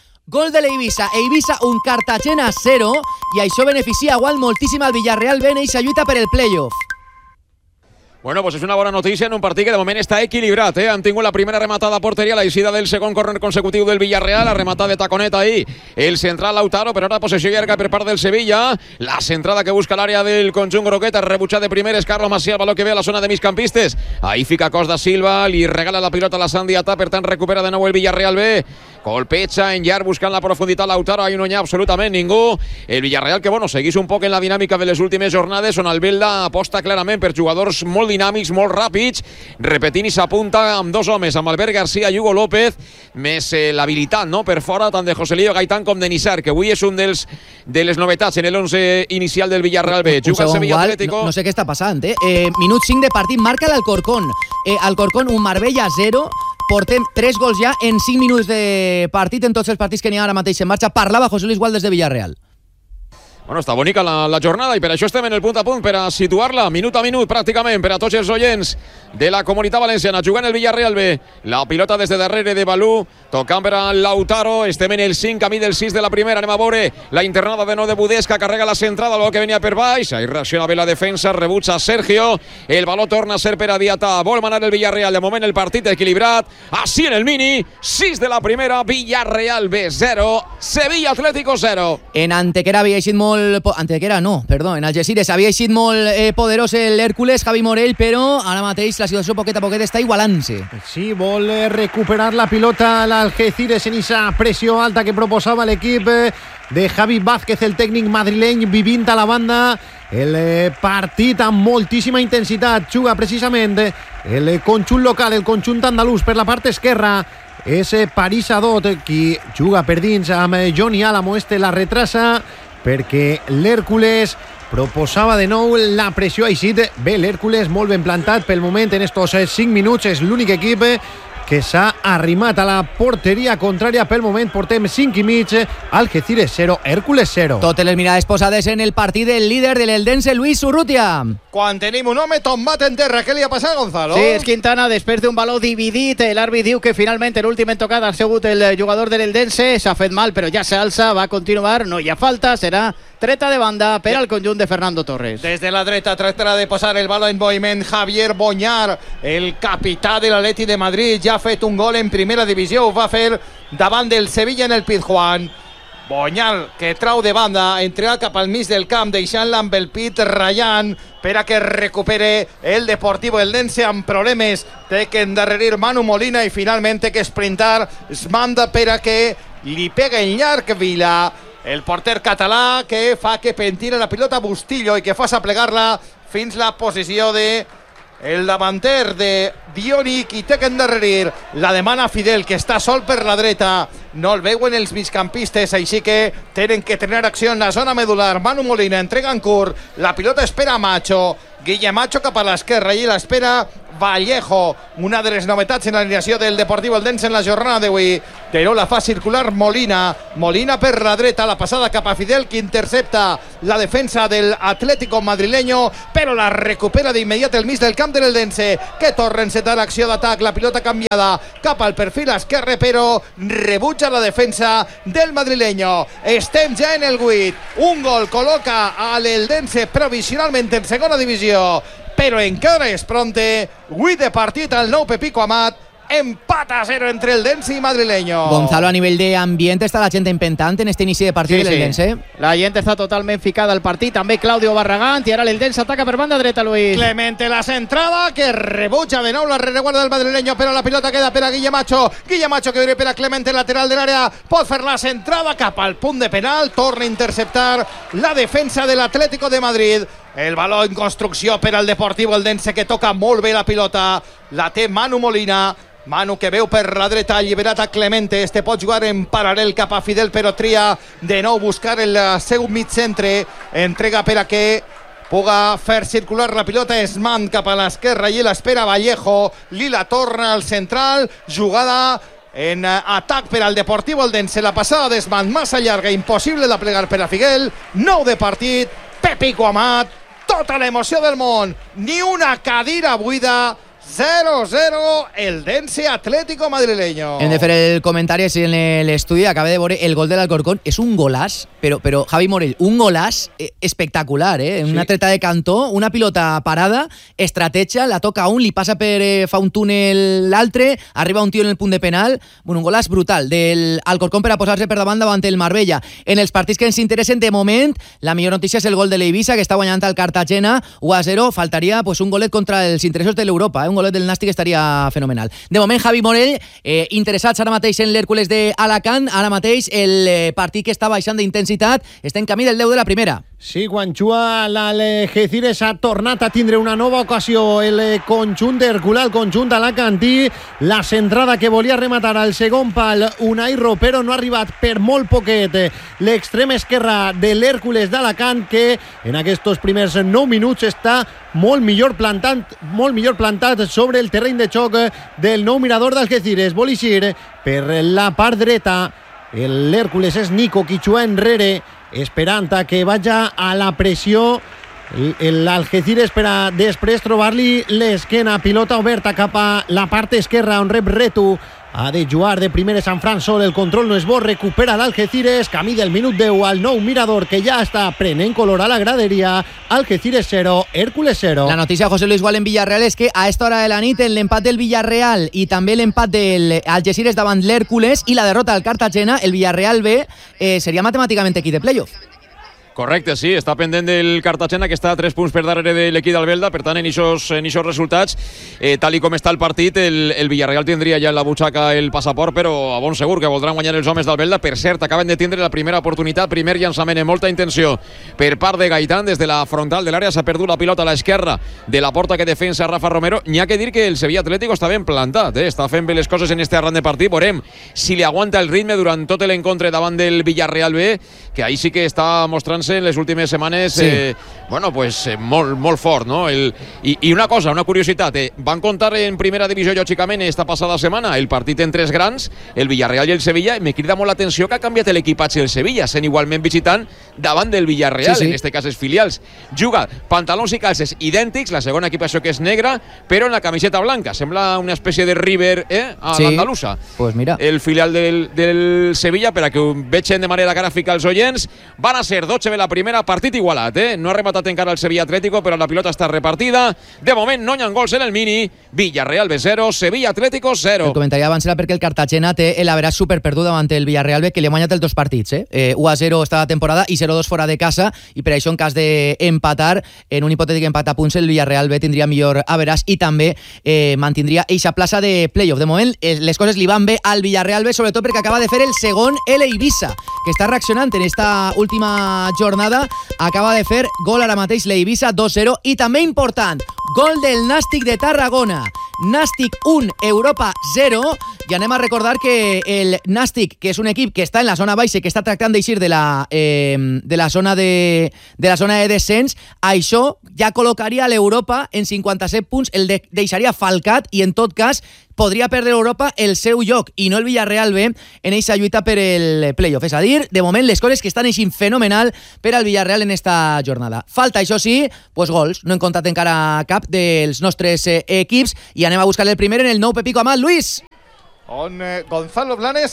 Eivissa 1, Cartagena 0, i això beneficia igual moltíssim al Villarreal B en eixa lluita per el playoff. Bueno, pues és una bona notícia en un partit que de moment està equilibrat, Han tingut la primera rematada a porteria, la eixida del segon córner consecutiu del Villarreal, la rematada de taconet ahí, el central Lautaro, però ara possessió llarga per part del Sevilla, la centrada que busca l'àrea del conjunt grogueta, rebutjat de primeres, Carlos Macià, el baló que ve a la zona de migcampistes, ahí fica cos da Silva, li regala la pilota a la Sandy Atá, per tant recupera de nou el Villarreal B, colpeja en llarg buscant la profunditat Lautaro, ahí no hi ha absolutament ningú. El Villarreal que, bueno, seguís un poc en la dinàmica de les últimes jornades, on el Belda aposta clarament per jugadors molt dinàmics, molt ràpids, repetint i s'apunta amb dos homes, amb Albert García i Hugo López, més l'habilitat, no?, per fora, tant de Joselillo Gaitán com de Nizar, que avui és un de les novetats en l'11 inicial del Villarreal B. Juga el Sevilla Atlético. No sé què està passant, Minut 5 de partit, marca l'Alcorcón. Alcorcón, un Marbella 0, portem 3 gols ja en 5 minuts de partit en tots els partits que n'hi ha ara mateix en marxa. Parlava José Luis Gual des de Villarreal. Bueno, està bonica la jornada i per això estem en el punt a punt per a situar-la minut a minut pràcticament per a tots els oients de la Comunitat Valenciana. Jugant el Villarreal B, la pilota des de darrere de Balú, tocant per a Lautaro, estem en el 5, camí del 6 de la primera, anem a veure la internada de nou de Budesca, carrega la centrada, el que venia per baix, ahí reacciona bé la defensa, rebutja Sergio, el baló torna a ser per a Diatà, vol manar el Villarreal, de moment el partit equilibrat, així en el mini, 6 de la primera, Villarreal B 0, Sevilla Atlético 0. En Antequera havia eixit molt... Antequera no, perdó, en Algeciras havia eixit molt poderós l'Hèrcules, Javi Morell, però ara mateix la situació poquet a poquet està igualant-se. Sí, vol recuperar la pilota l'Algeciras en esa pressió alta que proposava l'equip de Javi Vázquez, el tècnic madrileny, vivint a la banda el partit amb moltíssima intensitat. Juga precisament el conjunt local, el conjunt andalús per la part esquerra. És París Adot qui juga per dins amb Johnny Álamo. La retrasa perquè l'Hèrcules proposava de nou la pressió. Així bé, l'Hèrcules molt ben plantat pel moment en estos 5 minuts. És l'únic equip que s'ha arrimat a la porteria contrària. Pel moment portem 5 i mig, Algeciras 0, Hèrcules 0. Totes les mirades posades en el partit del líder de l'Eldense, Luis Urrutia. Quan tenim un home tombat en terra, què li ha passat, Gonzalo? Sí, és Quintana, després d'un baló dividit, l'àrbit diu que finalment en l'última tocada ha sigut el jugador de l'Eldense, s'ha fet mal però ja s'alça, va continuar, no hi ha falta, serà treta de banda per al conjunt de Fernando Torres. Des de la dreta tractarà de posar el baló en moviment Javier Boñar, el capità de l'Atleti de Madrid, ja ha fet un gol en primera divisió, ho va fer davant del Sevilla en el Pizjuán. Boñar, que trau de banda, entrega cap al mig del camp, deixant-la amb el pit ratllant per a que recupere el Deportivo Eldense amb problemes. Té que endarrerir Manu Molina i finalment té que sprintar. Es manda per a que li pega en llarg Vila. el porter català, que fa que pentina la pilota Bustillo i que fa saplegar-la fins la posició de el davanter de Dioni, qui té que endarrerir. La demana Fidel, que està sol per la dreta, no el veuen els migcampistes, així que tenen que tenir acció en la zona medular. Manu Molina entrega en curt, la pilota espera Macho, Guille Macho cap a l'esquerra i l'espera Vallejo. Una de les novetats en l'alineació del Deportivo Eldense en la jornada d'avui. De nou la fa circular Molina per la dreta, la passada cap a Fidel, que intercepta la defensa del Atlético madrileño, però la recupera d'immediat el mig del camp de l'Eldense, que torna a encetar l'acció d'atac. La pilota canviada cap al perfil esquerre, però rebutja la defensa del madrileño. Estem ja en el 8. Un gol col·loca a l'Eldense provisionalment en segona divisió, però encara és pronte. 8 de partit al nou Pepico Amat. Empat a 0 entre el Eldense y madrileño. Gonzalo, a nivel de ambiente está la gente impentante en este inicio de partido del Eldense. La gente està totalment ficada al partit. També Claudio Barragán, i ara l'Eldense ataca per banda dreta, Luis. Clemente la centrada, que rebutja de nou la rereguarda del madrileño, però la pilota queda per a Guille Macho. Guille Macho que ve per a Clemente, lateral de l'àrea. Pot fer la centrada cap al punt de penal. Torna a interceptar la defensa de l'Atlético de Madrid. El baló en construcció per al Deportivo Eldense, que toca molt bé la pilota. La té Manu Molina. Manu que veu per la dreta, alliberat a Clemente. Este pot jugar en paral·lel cap a Fidel, però tria de nou buscar el seu mig centre. Entrega per a que puga fer circular la pilota Esman cap a l'esquerra i l'espera Vallejo. Lila torna al central. Jugada en atac per al Deportivo Eldense. La passada d'Esman massa llarga, impossible de plegar per a Figuel. 9 de partit. Pepico Amat. Tota l'emoció del món. Ni una cadira buida. 0-0 Eldense Atlético madrileño. Hem de fer el comentari si en l'estudi acaba de veure el gol de l'Alcorcón. És un golàs, però Javi Morell, un golàs espectacular, una treta de cantó, una pilota parada, estratègia, la toca un, li passa per fa un túnel l'altre, arriba un tio en el punt de penal. Bueno, un golàs brutal del Alcorcón per a posar-se per davant el Marbella. En els partits que ens interessen de moment, la millor notícia és el gol de l'Eivissa, que està guanyant al Cartagena 1-0. Faltaria un golet contra els interessos de l'Europa, un golet del Nàstic estaria fenomenal. De moment, Javi Morell, interessats ara mateix en l'Hèrcules d'Alacant. Ara mateix el partit que està baixant d'intensitat està en camí del 10 de la primera. Sí, Guanxua, l'Algeciras ha tornat a tindre una nova ocasió. El conjunt d'Herculà, el conjunt alacantí, la centrada que volia rematar al segon pal Unai Ropero, no ha arribat per molt poquet. L'extrem esquerra de l'Hèrcules d'Alacant, que en aquests primers 9 minuts està molt millor plantat sobre el terreny de xoc del nou mirador d'Algeciras. Vol eixir per la part dreta. L'Hèrcules és Nico qui juga enrere, esperant que vaja a la pressió l'Algeciras per a després trobar-li l'esquena. Pilota oberta cap a la part esquerra on rep Retu. Ha de jugar de primer San Fran Sol, el control no és bo, recupera l'Algeciras, camí del minut 10 al nou mirador, que ja està prenent color a la graderia. Algeciras 0, Hèrcules 0. La notícia, José Luis Gual, en Villarreal és que a esta hora de la nit l'empat del Villarreal i també l'empat del Algeciras davant l'Hèrcules i la derrota del Cartagena, el Villarreal B seria matemàticament equip de playoff. Correcte, sí, està pendent del Cartagena, que està a 3 punts per darrere de l'equip d'Albelda. Per tant, en eixos resultats, tal i com està el partit, el Villarreal tindria ja en la butxaca el passaport, però a bon segur que voldran guanyar els homes d'Albelda. Per cert, acaben de tindre la primera oportunitat, primer llançament amb molta intenció per part de Gaitán. Des de la frontal de l'àrea s'ha perdut la pilota a l'esquerra de la porta que defensa Rafa Romero. N'hi ha que dir que el Sevilla Atlético està ben plantat, està fent bé les coses en este arran de partit. Veurem si li aguanta el ritme durant tot l'encontre davant del Villarreal B, que ahí sí que està mostrant en les últimes setmanes molt fort, no? I una cosa, una curiositat, van contar en primera divisió lògicament esta passada setmana el partit en tres grans, el Villarreal i el Sevilla. Me crida molt l'atenció que ha canviat l'equipatge del Sevilla, sent igualment visitant davant del Villarreal, en este cas els filials. Juga pantalons i calces idèntics, la segona equipació que és negra, però en la camiseta blanca, sembla una espècie de River a l'andalusa. Pues mira, el filial del Sevilla, per a que ho vegin de manera gràfica els oients. Van a ser 12 la primera, partit igualat, no ha rematat encara el Sevilla Atlético, però la pilota està repartida. De moment no hi ha gols en el mini. Villarreal B 0, Sevilla Atlético 0. El comentari abans era perquè el Cartagena té l'averàs superperdut davant el Villarreal B, que li ha guanyat els 2 partits, 1-0 esta temporada i 0-2 fora de casa, i per això en cas d'empatar, en un hipotètic empat a punts, el Villarreal B tindria millor averàs i també mantindria eixa plaça de playoff. De moment les coses li van bé al Villarreal B, sobretot perquè acaba de fer el segon l'Eivissa, que està reaccionant en esta última jornada. Acaba de fer gol ara mateix l'Eivissa, 2-0, i també important, gol del Nàstic de Tarragona. Nàstic 1, Europa 0, i anem a recordar que el Nàstic, que és un equip que està en la zona baixa, que està tractant d'eixir de la zona de descens, això ja col·locaria l'Europa en 57 punts, el deixaria falcat, i en tot cas podria perdre l'Europa el seu lloc i no el Villarreal B en eixa lluita per el playoff. És a dir, de moment les coses que estan eixint fenomenal per al Villarreal en esta jornada. Falta, això sí, pues gols. No hem comptat encara cap dels nostres equips i anem a buscar el primer en el nou Pepico Amat. Luis! On Gonzalo Blanes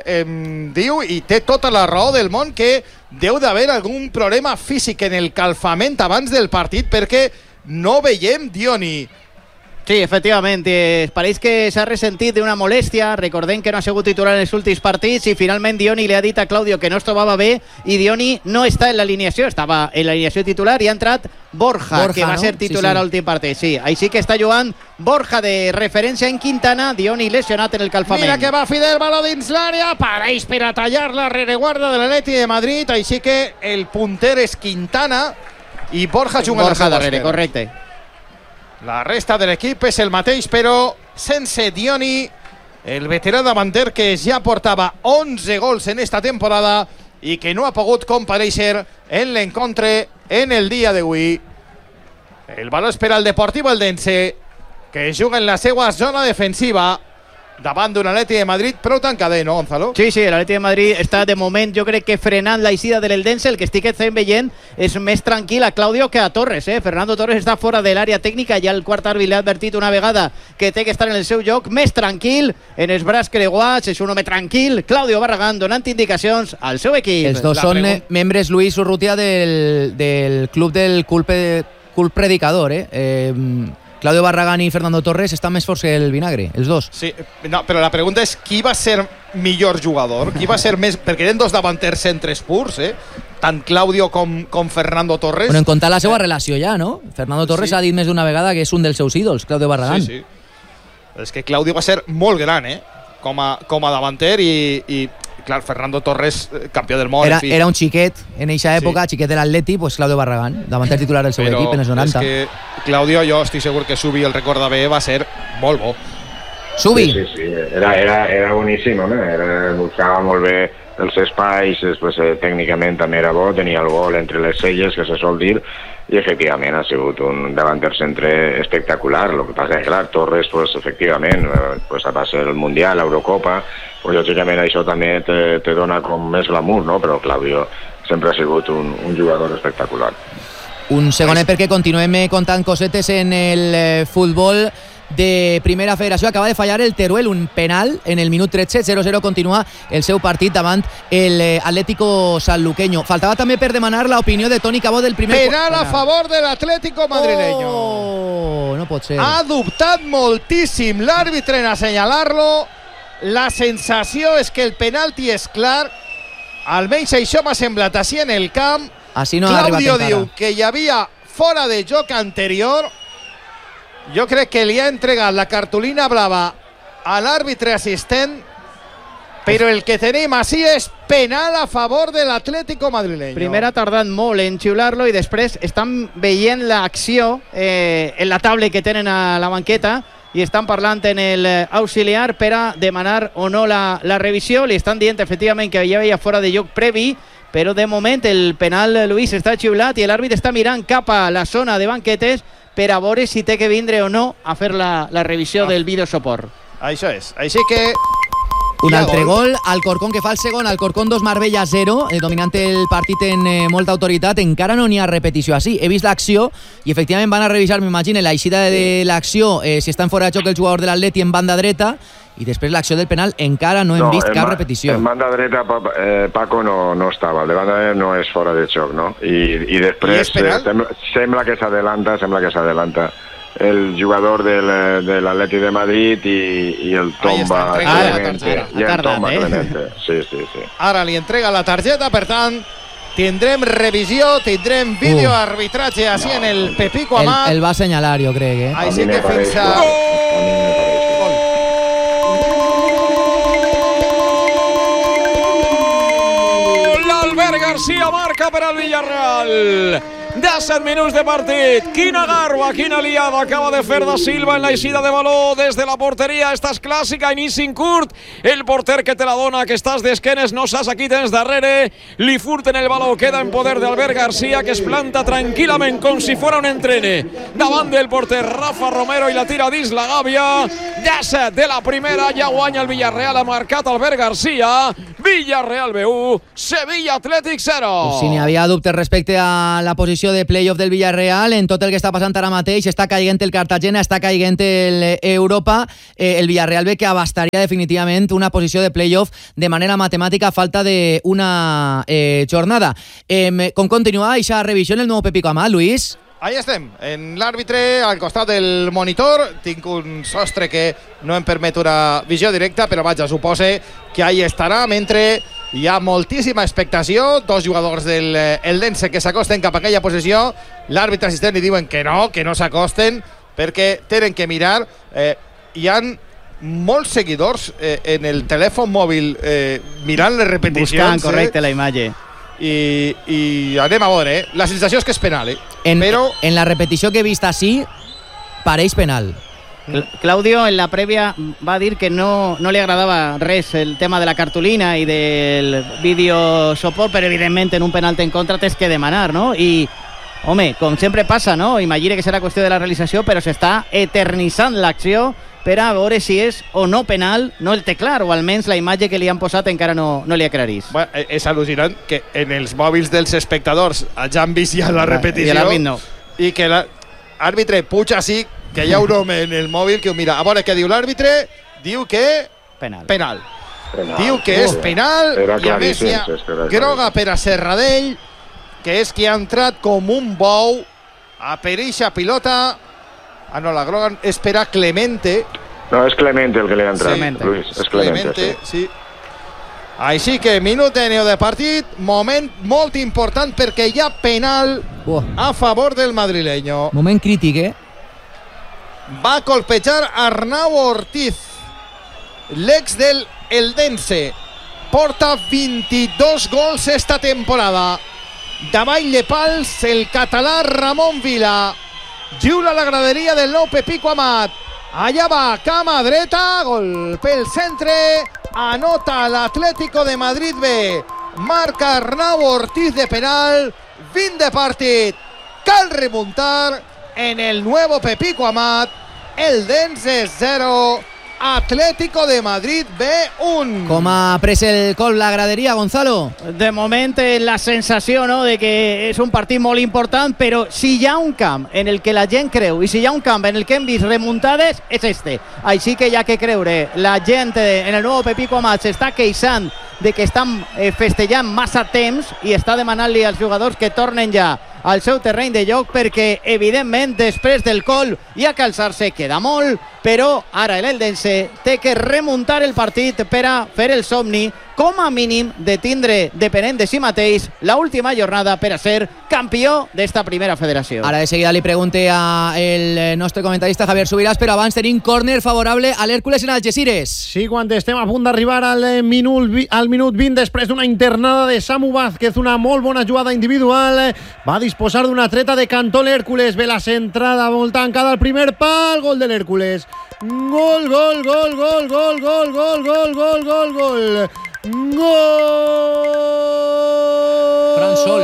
diu, i té tota la raó del món, que deu d'haver algun problema físic en el calfament abans del partit perquè no veiem Dioni. Sí, efectivament, pareix que s'ha ressentit d'una molèstia. Recordem que no ha sigut titular en els últims partits i finalment Dioni li ha dit a Claudio que no es trobava bé i Dioni no està en l'alineació, estava en l'alineació titular i ha entrat Borja, que va ser titular a l'últim partit. Sí, així que està jugant Borja de referència en Quintana, Dioni lesionat en el calfament. Mira que va Fidel, baló dins l'àrea, pareix per a tallar la rereguarda de l'Atleti de Madrid, així que el punter és Quintana i Borja juga a la seva darrere, correcte. La resta de l'equip és el mateix, però sense Dioni, el veterà davanter que ja portava 11 gols en esta temporada i que no ha pogut comparèixer en l'encontre en el dia d'avui. El baló és per al Deportivo Eldense, que juga en la seva zona defensiva davant d'un Atleti de Madrid prou tancadet, no, Gonzalo? Sí, l'Atleti de Madrid està de moment, jo crec que frenant l'eixida de l'Eldense. El que estic veient és més tranquil a Claudio que a Torres, Fernando Torres està fora de l'àrea tècnica, ja el quart àrbit l'ha advertit una vegada que té que estar en el seu lloc, més tranquil, en els braç creuats, és un home tranquil. Claudio Barragán donant indicacions al seu equip. Els dos són membres, Luis Urrutia, del club del cult predicador, Claudio Barragán i Fernando Torres estan més forts que el vinagre, els dos. Sí, no, però la pregunta és qui va ser millor jugador, qui va ser més, perquè eren dos davanters centres purs, tant Claudio com Fernando Torres. Bueno, en comptar la seva relació ja, no? Fernando Torres ha dit més d'una vegada que és un dels seus ídols, Claudio Barragán. Sí. És que Claudio va ser molt gran, com a davanter i clar, Fernando Torres, campió del món. Era un xiquet en eixa època, xiquet de l'Atleti, pues Claudio Barragán, davanter titular del seu equip en els 90. Però és que Claudio, jo estic segur que Subi el recorda bé, va ser molt bo. Subi? Sí, era boníssim, buscava molt bé els espais, després tècnicament també era bo, tenia el gol entre les celles, que se sol dir, i efectivament ha sigut un davanter centre espectacular. Lo que passa és que, clar, Torres, pues, efectivament, va ser el Mundial, l'Eurocopa, pues, lògicament això també te dona com més glamour, no? Però Claudio sempre ha sigut un jugador espectacular. Un segonet perquè continuem contant cosetes en el futbol de Primera Federació. Acaba de fallar el Teruel un penal en el minut 13, 0-0 continua el seu partit davant el Atlético Sanluqueño. Faltava també per demanar l'opinió de Toni Cabot del primer... Penal a favor del Atlético madrileño. Oh, no pot ser. Ha dubtat moltíssim l'àrbitre en assenyalar-lo. La sensació és que el penalti és clar. Almenys això m'ha semblat així en el camp. Així no ha arribat encara. Claudio diu que hi havia fora de joc anterior. Jo crec que li ha entregat la cartolina blava a l'àrbitre assistent, però el que tenim així és penal a favor de l'Atlético madrileño. Primer ha tardat molt en xiular-lo i després estan veient l'acció en la taula que tenen a la banqueta i estan parlant en el auxiliar per a demanar o no la revisió. Li estan dient efectivament que hi havia fora de lloc previ, però de moment el penal, Luis, està xiulat i l'àrbitre està mirant cap a la zona de banquetes per a veure si té que vindre o no a fer la revisió del videosuport. Això és. Així que... Un altre gol, Alcorcón que fa el segon, Alcorcón 2, Marbella 0, dominant el partit en molta autoritat. Encara no n'hi ha repetició així. He vist l'acció i efectivament van a revisar, m'imagino, l'eixida de l'acció, si estan fora de joc el jugador de l'Atleti en banda dreta, i després l'acció del penal encara no hem vist cap repetició. En banda dreta Paco no estava, de banda dreta no és fora de xoc, no? I després sembla que s'adelanta el jugador de l'Atleti de Madrid i el tomba Clemente. Sí. Ara li entrega la targeta, per tant tindrem revisió, tindrem videoarbitratge així en el Pepico Amat. El va assenyalar, jo crec, Així que fins a... L'Albert García marca per al Villarreal. 17 minuts de partit. Quina garba, quina liada acaba de fer Da Silva en la eixida de baló des de la porteria. Esta és clàssica, inici curt. El porter que te la dona, que estàs d'esquenes, no saps a qui tens darrere. Li furten el baló, queda en poder d'Albert García, que es planta tranquil·lament com si fora un entrene davant del porter Rafa Romero i la tira dins la gàbia. 17 de la primera, ja guanya el Villarreal, ha marcat Albert García. Villarreal B1, Sevilla Atlètic 0. Si n'hi havia dubtes respecte a la posició de playoff del Villarreal, en tot el que està passant ara mateix, està caigant el Cartagena, està caigant el Europa, el Villarreal ve que abastaria definitivament una posició de playoff de manera matemàtica a falta d'una jornada. Com continua aquesta revisió en el nou Pepico Amat, Luis? Ahí estem, en l'àrbitre al costat del monitor. Tinc un sostre que no em permet una visió directa, però vaja, supose que ahí estarà, mentre hi ha moltíssima expectació. Dos jugadors del Eldense que s'acosten cap a aquella posició. L'àrbitre assistent li diuen que no s'acosten perquè tenen que mirar. Hi han molts seguidors en el telèfon mòbil mirant les repeticions. Buscant correcte la imatge. I anem a veure, la sensació és que és penal, però en la repetició que he vist així pareix penal. Claudio en la prèvia va dir que no li agradava res el tema de la cartolina i del videosuport, però evidentment en un penalti en contra tens que demanar, no? I home, com sempre passa, no? Imagina que serà qüestió de la realització, però s'està eternitzant l'acció per a veure si és o no penal. No el té clar, o almenys la imatge que li han posat encara no li aclarís. Bueno, és al·lucinant que en els mòbils dels espectadors ja han vist ja la repetició, i l'àrbit no. I que l'àrbitre puja així, que hi ha un home en el mòbil que ho mira. A veure què diu l'àrbitre. Diu que... Penal. Diu que és penal, i a més hi ha groga per a Serradell, que és qui ha entrat com un bou a per eixa pilota. No, la groga és per a Clemente. No, és Clemente el que li ha entrat, sí, Luis. És Clemente, sí. Així que minut de neu de partit, moment molt important perquè hi ha penal a favor del madrileño. Moment crític, Va colpejar Arnau Ortiz, l'ex del Eldense. Porta 22 gols esta temporada. Davall de pals el català Ramon Vila. Xiula la graderia del nou Pepico Amat. Allà va, cama dreta, gol pel centre. Anota l'Atlético de Madrid B. Marca Arnau Ortiz de penal. 20 de partit. Cal remuntar en el nuevo Pepico Amat. Eldense 0, Atlético de Madrid B1. Com ha pres el col la graderia, Gonzalo? De moment la sensació, no, de que és un partit molt important, però si hi ha un camp en el que la gent creu i si hi ha un camp en el que hem vist remuntades, és este. Així que hi ha que creure. La gent en el nou Pepico Amat s'està queixant de que estan festejant massa temps i està demanant-li als jugadors que tornen ja al seu terreny de joc, perquè evidentment després del gol i a calçar-se queda molt, però ara l'Eldense té que remuntar el partit per a fer el somni, com a mínim de tindre depenent de si mateix l'última jornada per a ser campió d'esta primera federació. Ara de seguida li pregunte a el nostre comentarista Javier Subiràs, però abans tenim córner favorable a l'Hèrcules en Algesires. Sí, quan estem a punt d'arribar al minut 20 després d'una internada de Samu Vázquez, una molt bona jugada individual, va disposar d'una treta de cantó l'Hèrcules, ve la centrada molt tancada al primer pal, gol de l'Hèrcules. Gol, gol, gol, gol, gol, gol, gol, gol, gol, gol, gol. Gol! Fran Sol.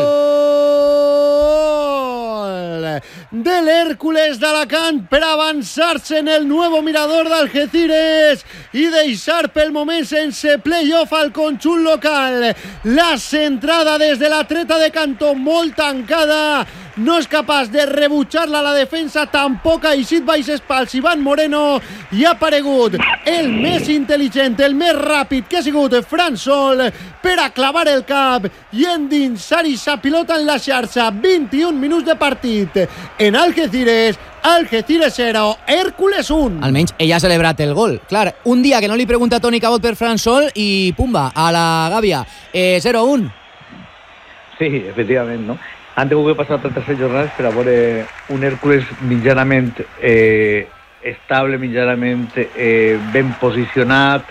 De l'Hèrcules d'Alacant per avançar-se en el nuevo mirador d'Algeciras i deixar pel moment sense playoff al conjunt local. La centrada des de la treta de cantó molt tancada no és capaç de rebutjar-la a la defensa, tampoc ha eixit baix espals Iván Moreno, i ha aparegut el més intel·ligent, el més ràpid, que ha sigut Fran Sol, per a clavar el cap i endinsar sa pilota en la xarxa. 21 minuts de partit en Algeciras 0, Hércules 1. Almenys ella ha celebrat el gol. Clar, un dia que no li pregunta a Toni Cabot per Fran Sol i pumba, a la gàbia. 0-1. Sí, efectivament, no? Han tingut que passar 36 jornades per a veure un Hércules mitjanament estable, mitjanament ben posicionat,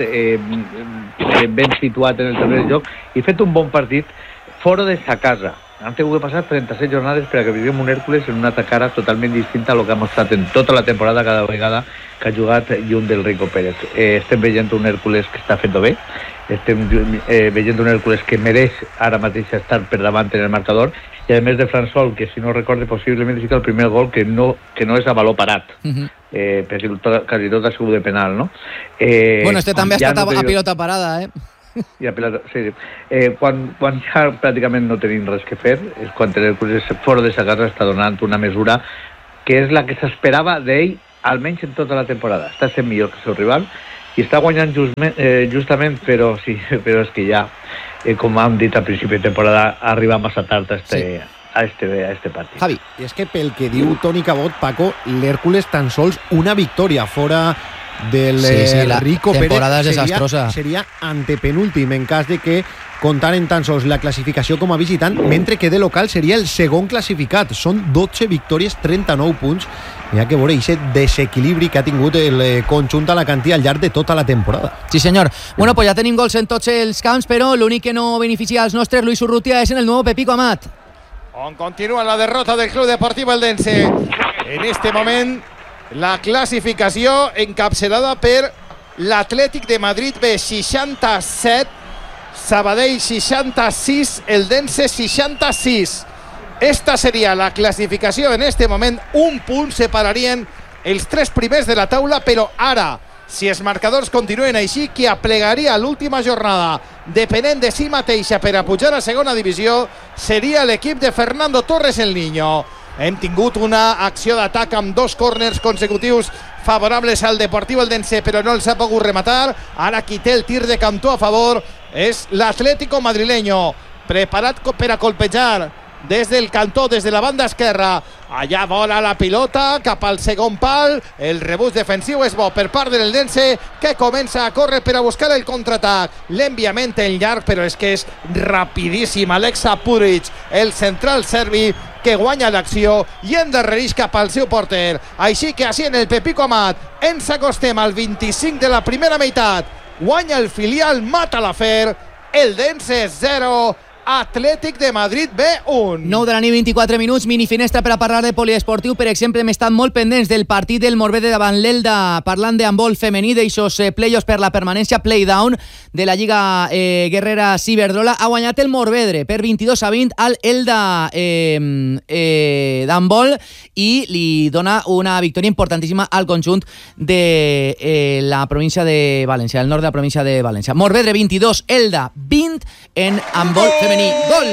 ben situat en el terreny de joc i fet un bon partit fora de sa casa. Han tingut que passar 36 jornades per a que vivim un Hércules en una cara totalment distinta a lo que ha mostrat en tota la temporada cada vegada que ha jugat lluny del Rico Pérez. Estem veient un Hércules que està fent-ho bé, estem veient un Hércules que mereix ara mateix estar per davant en el marcador, i a més de Fran Sol, que si no recorde possiblement és el primer gol que no és a valor parat, perquè quasi tot ha sigut de penal, no? Bueno, també ha estat a pilota parada, I a pilota, sí. Quan ja pràcticament no tenim res que fer és quan l'Hércules fora de sa casa està donant una mesura que és la que s'esperava d'ell almenys en tota la temporada. Està sent millor que el seu rival i està guanyant justament, però és que ja, com hem dit al principi de temporada, arriba massa tard a este partit. Javi, i és que pel que diu Toni Cabot, Paco, l'Hércules tan sols una victòria fora del Rico Pérez seria antepenúltim en cas de que comptaren tan sols la classificació com a visitant, mentre que de local seria el segon classificat. Són 12 victòries, 39 punts. Hi ha que veure aquest desequilibri que ha tingut el conjunt alacantí al llarg de tota la temporada. Sí, senyor. Bueno, pues ja tenim gols en tots els camps, però l'únic que no beneficia als nostres, Luis Urrutia, és en el nou Pepico Amat. On continua la derrota del Club Deportivo Eldense. En este moment, la classificació encapçalada per l'Atlètic de Madrid B, 67, Sabadell 66, Eldense 66. Esta seria la classificació en este moment. Un punt separarien els tres primers de la taula, però ara, si els marcadors continuen així, qui aplegaria l'última jornada depenent de si mateixa per a pujar a segona divisió seria l'equip de Fernando Torres el Niño. Hem tingut una acció d'atac amb 2 córners consecutius favorables al Deportivo Eldense, però no els ha pogut rematar. Ara qui té el tir de cantó a favor és l'Atlético madrileño, preparat per a colpejar des del cantó, des de la banda esquerra. Allà vola la pilota cap al segon pal. El rebús defensiu és bo per part de l'Eldense, que comença a córrer per a buscar el contraatac. L'enviament en llarg, però és que és rapidíssim. Alexa Puric, el central serbi, que guanya l'acció i endarrereix cap al seu porter. Així que així en el Pepico Amat ens acostem al 25 de la primera meitat. Guanya el filial, mata l'afer. Eldense 0, Atlètic de Madrid B1. 9 de la nit, 24 minuts, minifinestra per a parlar de poliesportiu. Per exemple, hem estat molt pendents del partit del Morvedre davant l'Elda, parlant d'handbol femení, d'aixòs play-offs per la permanència, play-down de la Lliga Guerrera Ciberdrola. Ha guanyat el Morvedre per 22-20 al Elda d'handbol i li dona una victòria importantíssima al conjunt de la província de València, el nord de la província de València. Morvedre 22, Elda 20 en handbol femení. Gol!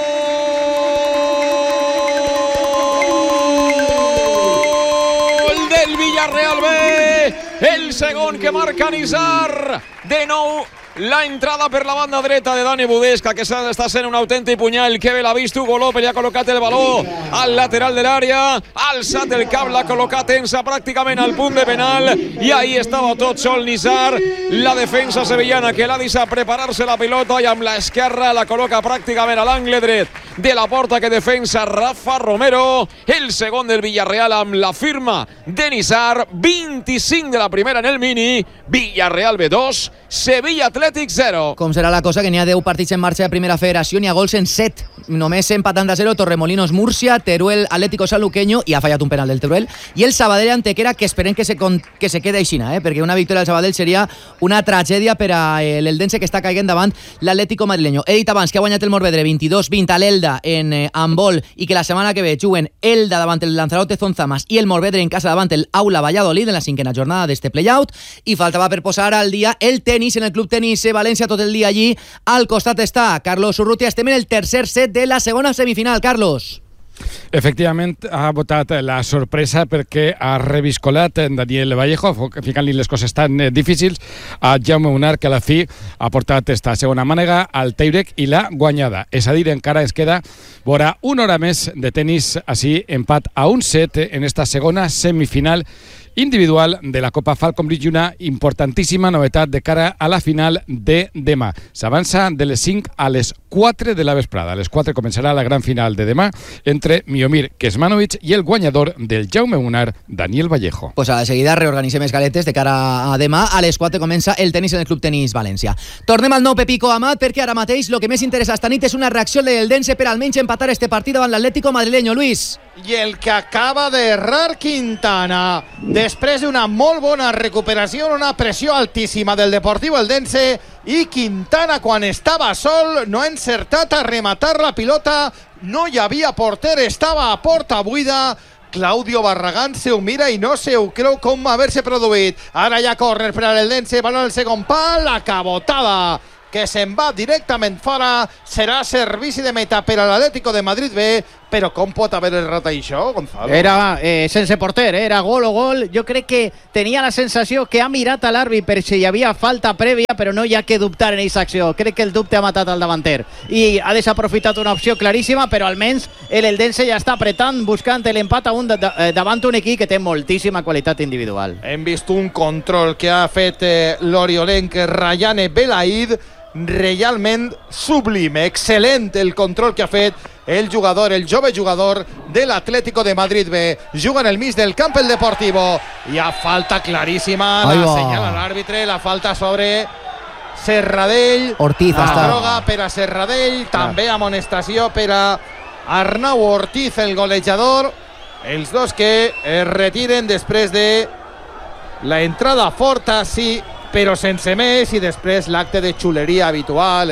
Gol del Villarreal B, el segon que marca Nizar. De nou la entrada per la banda dreta de Dani Budesca, que està sent un autèntic punyal. Que bé l'ha vist Hugo López, li ha col·locat el baló al lateral de l'àrea, ha alçat el cap, l'ha col·locat tensa pràcticament al punt de penal, i ahí estava tot sol Nizar. La defensa sevillana que l'ha deixat preparar-se la pilota i amb l'esquerra la col·loca pràcticament a l'angle dret de la porta que defensa Rafa Romero. El segon del Villarreal amb la firma de Nizar. 25 de la primera en el mini. Villarreal B2, Sevilla Atlètic 0. Com serà la cosa, que n'hi ha 10 partits en marxa de primera federació, n'hi ha gols en 7. Només empatant a 0 Torremolinos Múrcia, Teruel Atlético Sanluqueño, i ha fallat un penal del Teruel, i el Sabadell Antequera, que esperem que se quede aixina, perquè una victòria del Sabadell seria una tragèdia per a l'Eldense, que està caient davant l'Atlético madrileño. He dit abans que ha guanyat el Morvedre 22-20 a l'Elda en handbol, i que la setmana que ve juguen Elda davant el Lanzarote Zonzamas i el Morvedre en casa davant el Aula Valladolid en la 5ª jornada d'este playout. I faltava per posar al dia el tenis en el Club Tenis València, tot el dia allí. Al costat està Carlos Urrutia. Estem en el tercer set de la segona semifinal, Carlos. Efectivament, ha votat la sorpresa perquè ha reviscolat Daniel Vallejo, ficant-li les coses tan difícils a Jaume Munar, que a la fi ha portat esta segona mànega al Teirec i l'ha guanyada. És a dir, encara es queda vora una hora més de tenis, així empat a 1-7 en esta segona semifinal individual de la Copa Falcon Bridge, una importantíssima novetat de cara a la final de demà. S'avança de les 5 a les 4 de la vesprada. A les 4 començarà la gran final de demà entre Miomir Kecmanovic i el guanyador del Jaume Munar, Daniel Vallejo. Pues a la seguida reorganitzem les galetes de cara a demà. A les 4 comença el tenis en el Club Tenis València. Tornem al nou Pepico Amat, perquè ara mateix el que més interessa esta nit és una reacció del Eldense per almenys empatar este partit davant l'Atlético madrileño. Luis. I el que acaba d'errar Quintana després d'una molt bona recuperació, una pressió altíssima del Deportivo Eldense, i Quintana, quan estava sol, no ha encertat a rematar la pilota, no hi havia porter, estava a porta buida. Claudio Barragán se ho mira i no se ho creu com haver-se produït. Ara ja córner per a l'Eldense, baló al segon pal, la cabotada que se'n va directament fora, serà servici de meta per a l'Atlético de Madrid B. Però com pot haver errat això, Gonzalo? Era sense porter, era gol o gol. Jo crec que tenia la sensació que ha mirat a l'àrbit per si hi havia falta prèvia, però no hi ha que dubtar en aquesta acció. Crec que el dubte ha matat al davanter i ha desaprofitat una opció claríssima, però almenys l'Eldense ja està apretant, buscant l'empat a un davant un equip que té moltíssima qualitat individual. Hem vist un control que ha fet l'oriolenc Rayane Belaid, realment sublime, excel·lent el control que ha fet el jugador, el jove jugador de l'Atlético de Madrid B. Juga en el mig del camp el Deportivo. Hi ha falta claríssima, la senyala l'àrbitre, la falta sobre Serradell. Ortiz, la droga per a Serradell, també amonestació per a Arnau Ortiz, el golejador. Els dos que es retiren després de la entrada forta, sí, però sense més, i després l'acte de xuleria habitual,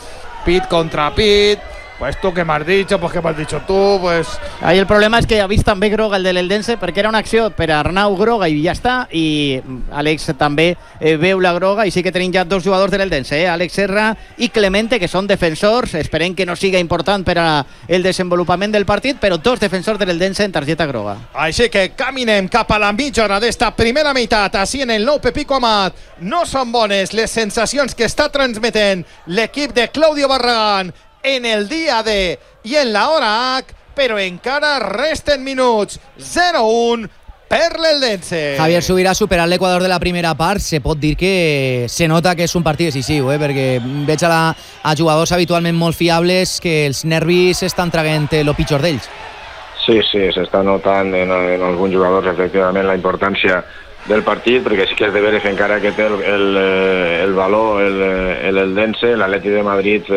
pit contra pit. Pues tú que me has dicho, pues que me has dicho tú, pues... Ahí el problema es que ha vist també groga el de l'Eldense, perquè era una acció per a Arnau groga i ja està, i Àlex també veu la groga, i sí que tenim ja dos jugadors de l'Eldense, Àlex Serra i Clemente, que són defensors. Esperem que no siga important per a el desenvolupament del partit, però dos defensors de l'Eldense en targeta groga. Així que caminem cap a la mitja hora d'esta primera meitat, així en el nou Pepico Amat. No són bones les sensacions que està transmetent l'equip de Claudio Barragán en el dia D i en la hora H, però encara resten minuts. 0-1 per l'Eldense. Javier Subirà superat l'Equador de la primera part. Se pot dir que se nota que és un partit decisiu, perquè veig a jugadors habitualment molt fiables que els nervis estan traguent lo pitjor d'ells. Sí, s'està notant en alguns jugadors efectivament la importància del partit, perquè sí que és de veure que encara que té el valor l'Eldense, l'Atleti de Madrid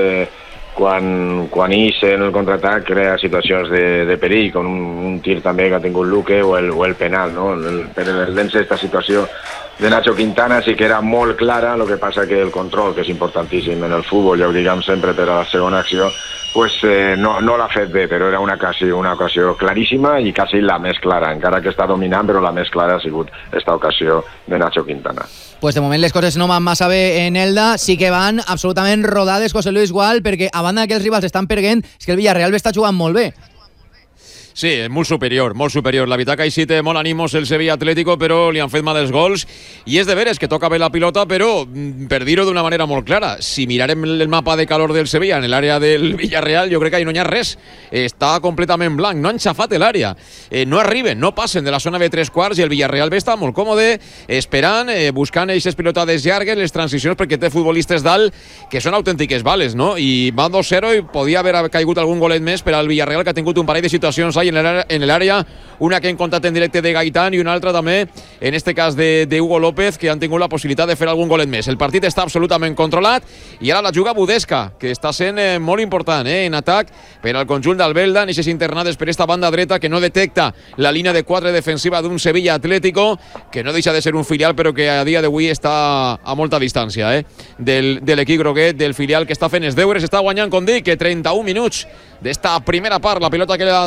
quan ix en el contraatac crea situacions de perill, com un tir també que ha tingut Luque o el penal, no? Per l'Eldense aquesta situació de Nacho Quintana sí que era molt clara, el que passa que el control, que és importantíssim en el futbol, ja ho diguem sempre per a la segona acció, pues no l'ha fet bé, però era una ocasió claríssima i quasi la més clara, encara que està dominant, però la més clara ha sigut aquesta ocasió de Nacho Quintana. Pues de moment les coses no van massa bé en Elda, sí que van absolutament rodades, José Luis Gual, perquè a banda que els rivals estan perdent, és que el Villarreal està jugant molt bé. Sí, molt superior, molt superior. La veritat que així té molt ànimos el Sevilla Atlético, però li han fet mal els gols. I és de veres que toca bé la pilota, però per dir-ho d'una manera molt clara, si mirarem el mapa de calor del Sevilla en l'àrea del Villarreal, jo crec que ahí no hi ha res. Està completament blanc, no han xafat l'àrea. No arriben, no passen de la zona de 3/4 i el Villarreal bé està molt còmode, esperant, buscant aquestes pilotades llargues, les transicions, perquè té futbolistes dalt que són autèntiques bales, no? I va 2-0 i podia haver caigut algun golet més per al Villarreal, que ha tingut un parell de situacions ahí en l'àrea, una que hem contat en directe de Gaitán i una altra també, en este cas de Hugo López, que han tingut la possibilitat de fer algun golet més. El partit està absolutament controlat i ara la juga Budesca, que està sent molt important en atac per al conjunt d'Albelda, en aquestes internades per esta banda dreta que no detecta la línia de 4 defensiva d'un Sevilla Atlético, que no deixa de ser un filial però que a dia d'avui està a molta distància de l'equip groguet, del filial que està fent els deures. Està guanyant, com dic, que 31 minuts d'esta primera part. La pilota que la té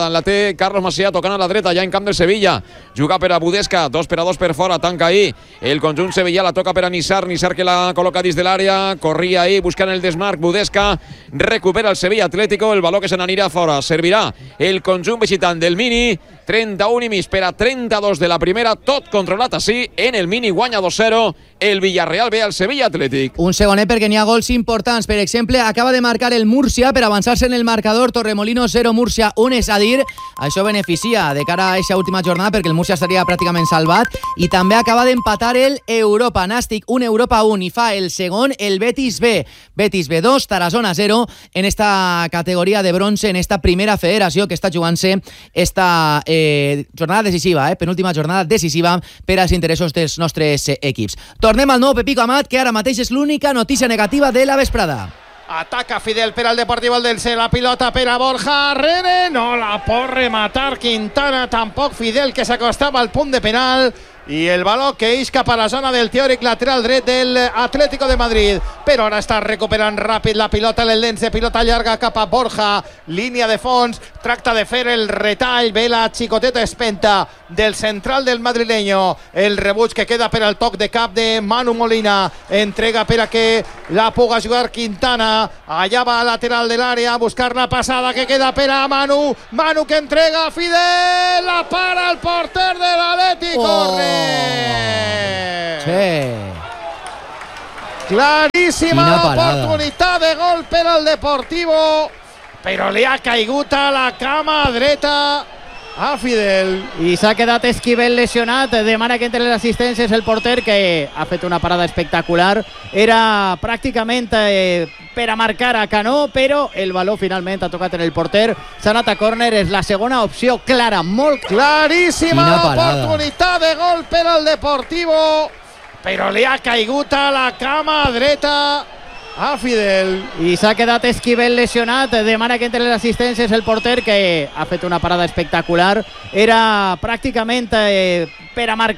de Carlos Macià tocant a la dreta, ja en camp del Sevilla. Juga per a Budesca, 2-2 per fora, tanca ahí. El conjunt sevillà la toca per a Nissar que la col·loca dins de l'àrea, corria ahí buscant el desmarc. Budesca recupera el Sevilla Atlético, el baló que se n'anirà fora. Servirà el conjunt visitant del Mini. 31 i mig per a 32 de la primera, tot controlat així. En el Mini guanya 2-0 el Villarreal B al Sevilla Atlètic. Un segonet perquè n'hi ha gols importants. Per exemple, acaba de marcar el Múrcia per avançar-se en el marcador. Torremolinos 0, Múrcia 1, és a dir, això beneficia de cara a aquesta última jornada perquè el Múrcia estaria pràcticament salvat. I també acaba d'empatar el Europa Nàstic 1, Europa 1, i fa el segon el Betis B. Betis B 2, Tarazona 0 en esta categoria de bronze, en esta primera federació que està jugant-se esta jornada decisiva, penúltima jornada decisiva per als interessos dels nostres equips. Tornem al nou Pepico Amat, que ara mateix és l'única notícia negativa de la vesprada. Ataca Fidel per al Deportivo Eldense, la pilota per a Borja Rene, no la pot rematar Quintana, tampoc Fidel, que s'acostava al punt de penal, i el baló que eix cap a la zona del teòric lateral dret del Atlético de Madrid, però ara està recuperant ràpid la pilota l'Eldense, pilota llarga cap a Borja, línia de fons, tracta de fer el retall, ve la xicoteta espenta del central del madrileño, el rebuig que queda per al toc de cap de Manu Molina, entrega per a que la puga jugar Quintana, allà va a lateral de l'àrea a buscar la passada que queda per a Manu que entrega a Fidel, la para el porter de l'Atleti, corre. Sí. Claríssima oportunitat de gol per al Deportivo, però li ha caigut a la cama dreta a Fidel. I s'ha quedat Esquivel lesionat, demana que entre les assistències el porter, que ha fet una parada espectacular. Era pràcticament per a marcar a Canó, però el baló finalment ha tocat en el porter. S'ha anat a córner, és la segona opció clara, molt claríssima oportunitat de gol per al Deportivo, però li ha caigut a la cama dreta a Fidel. I s'ha quedat Esquivel lesionat, demana que entre les assistències el porter, que ha fet una parada espectacular. Era pràcticament per a marcar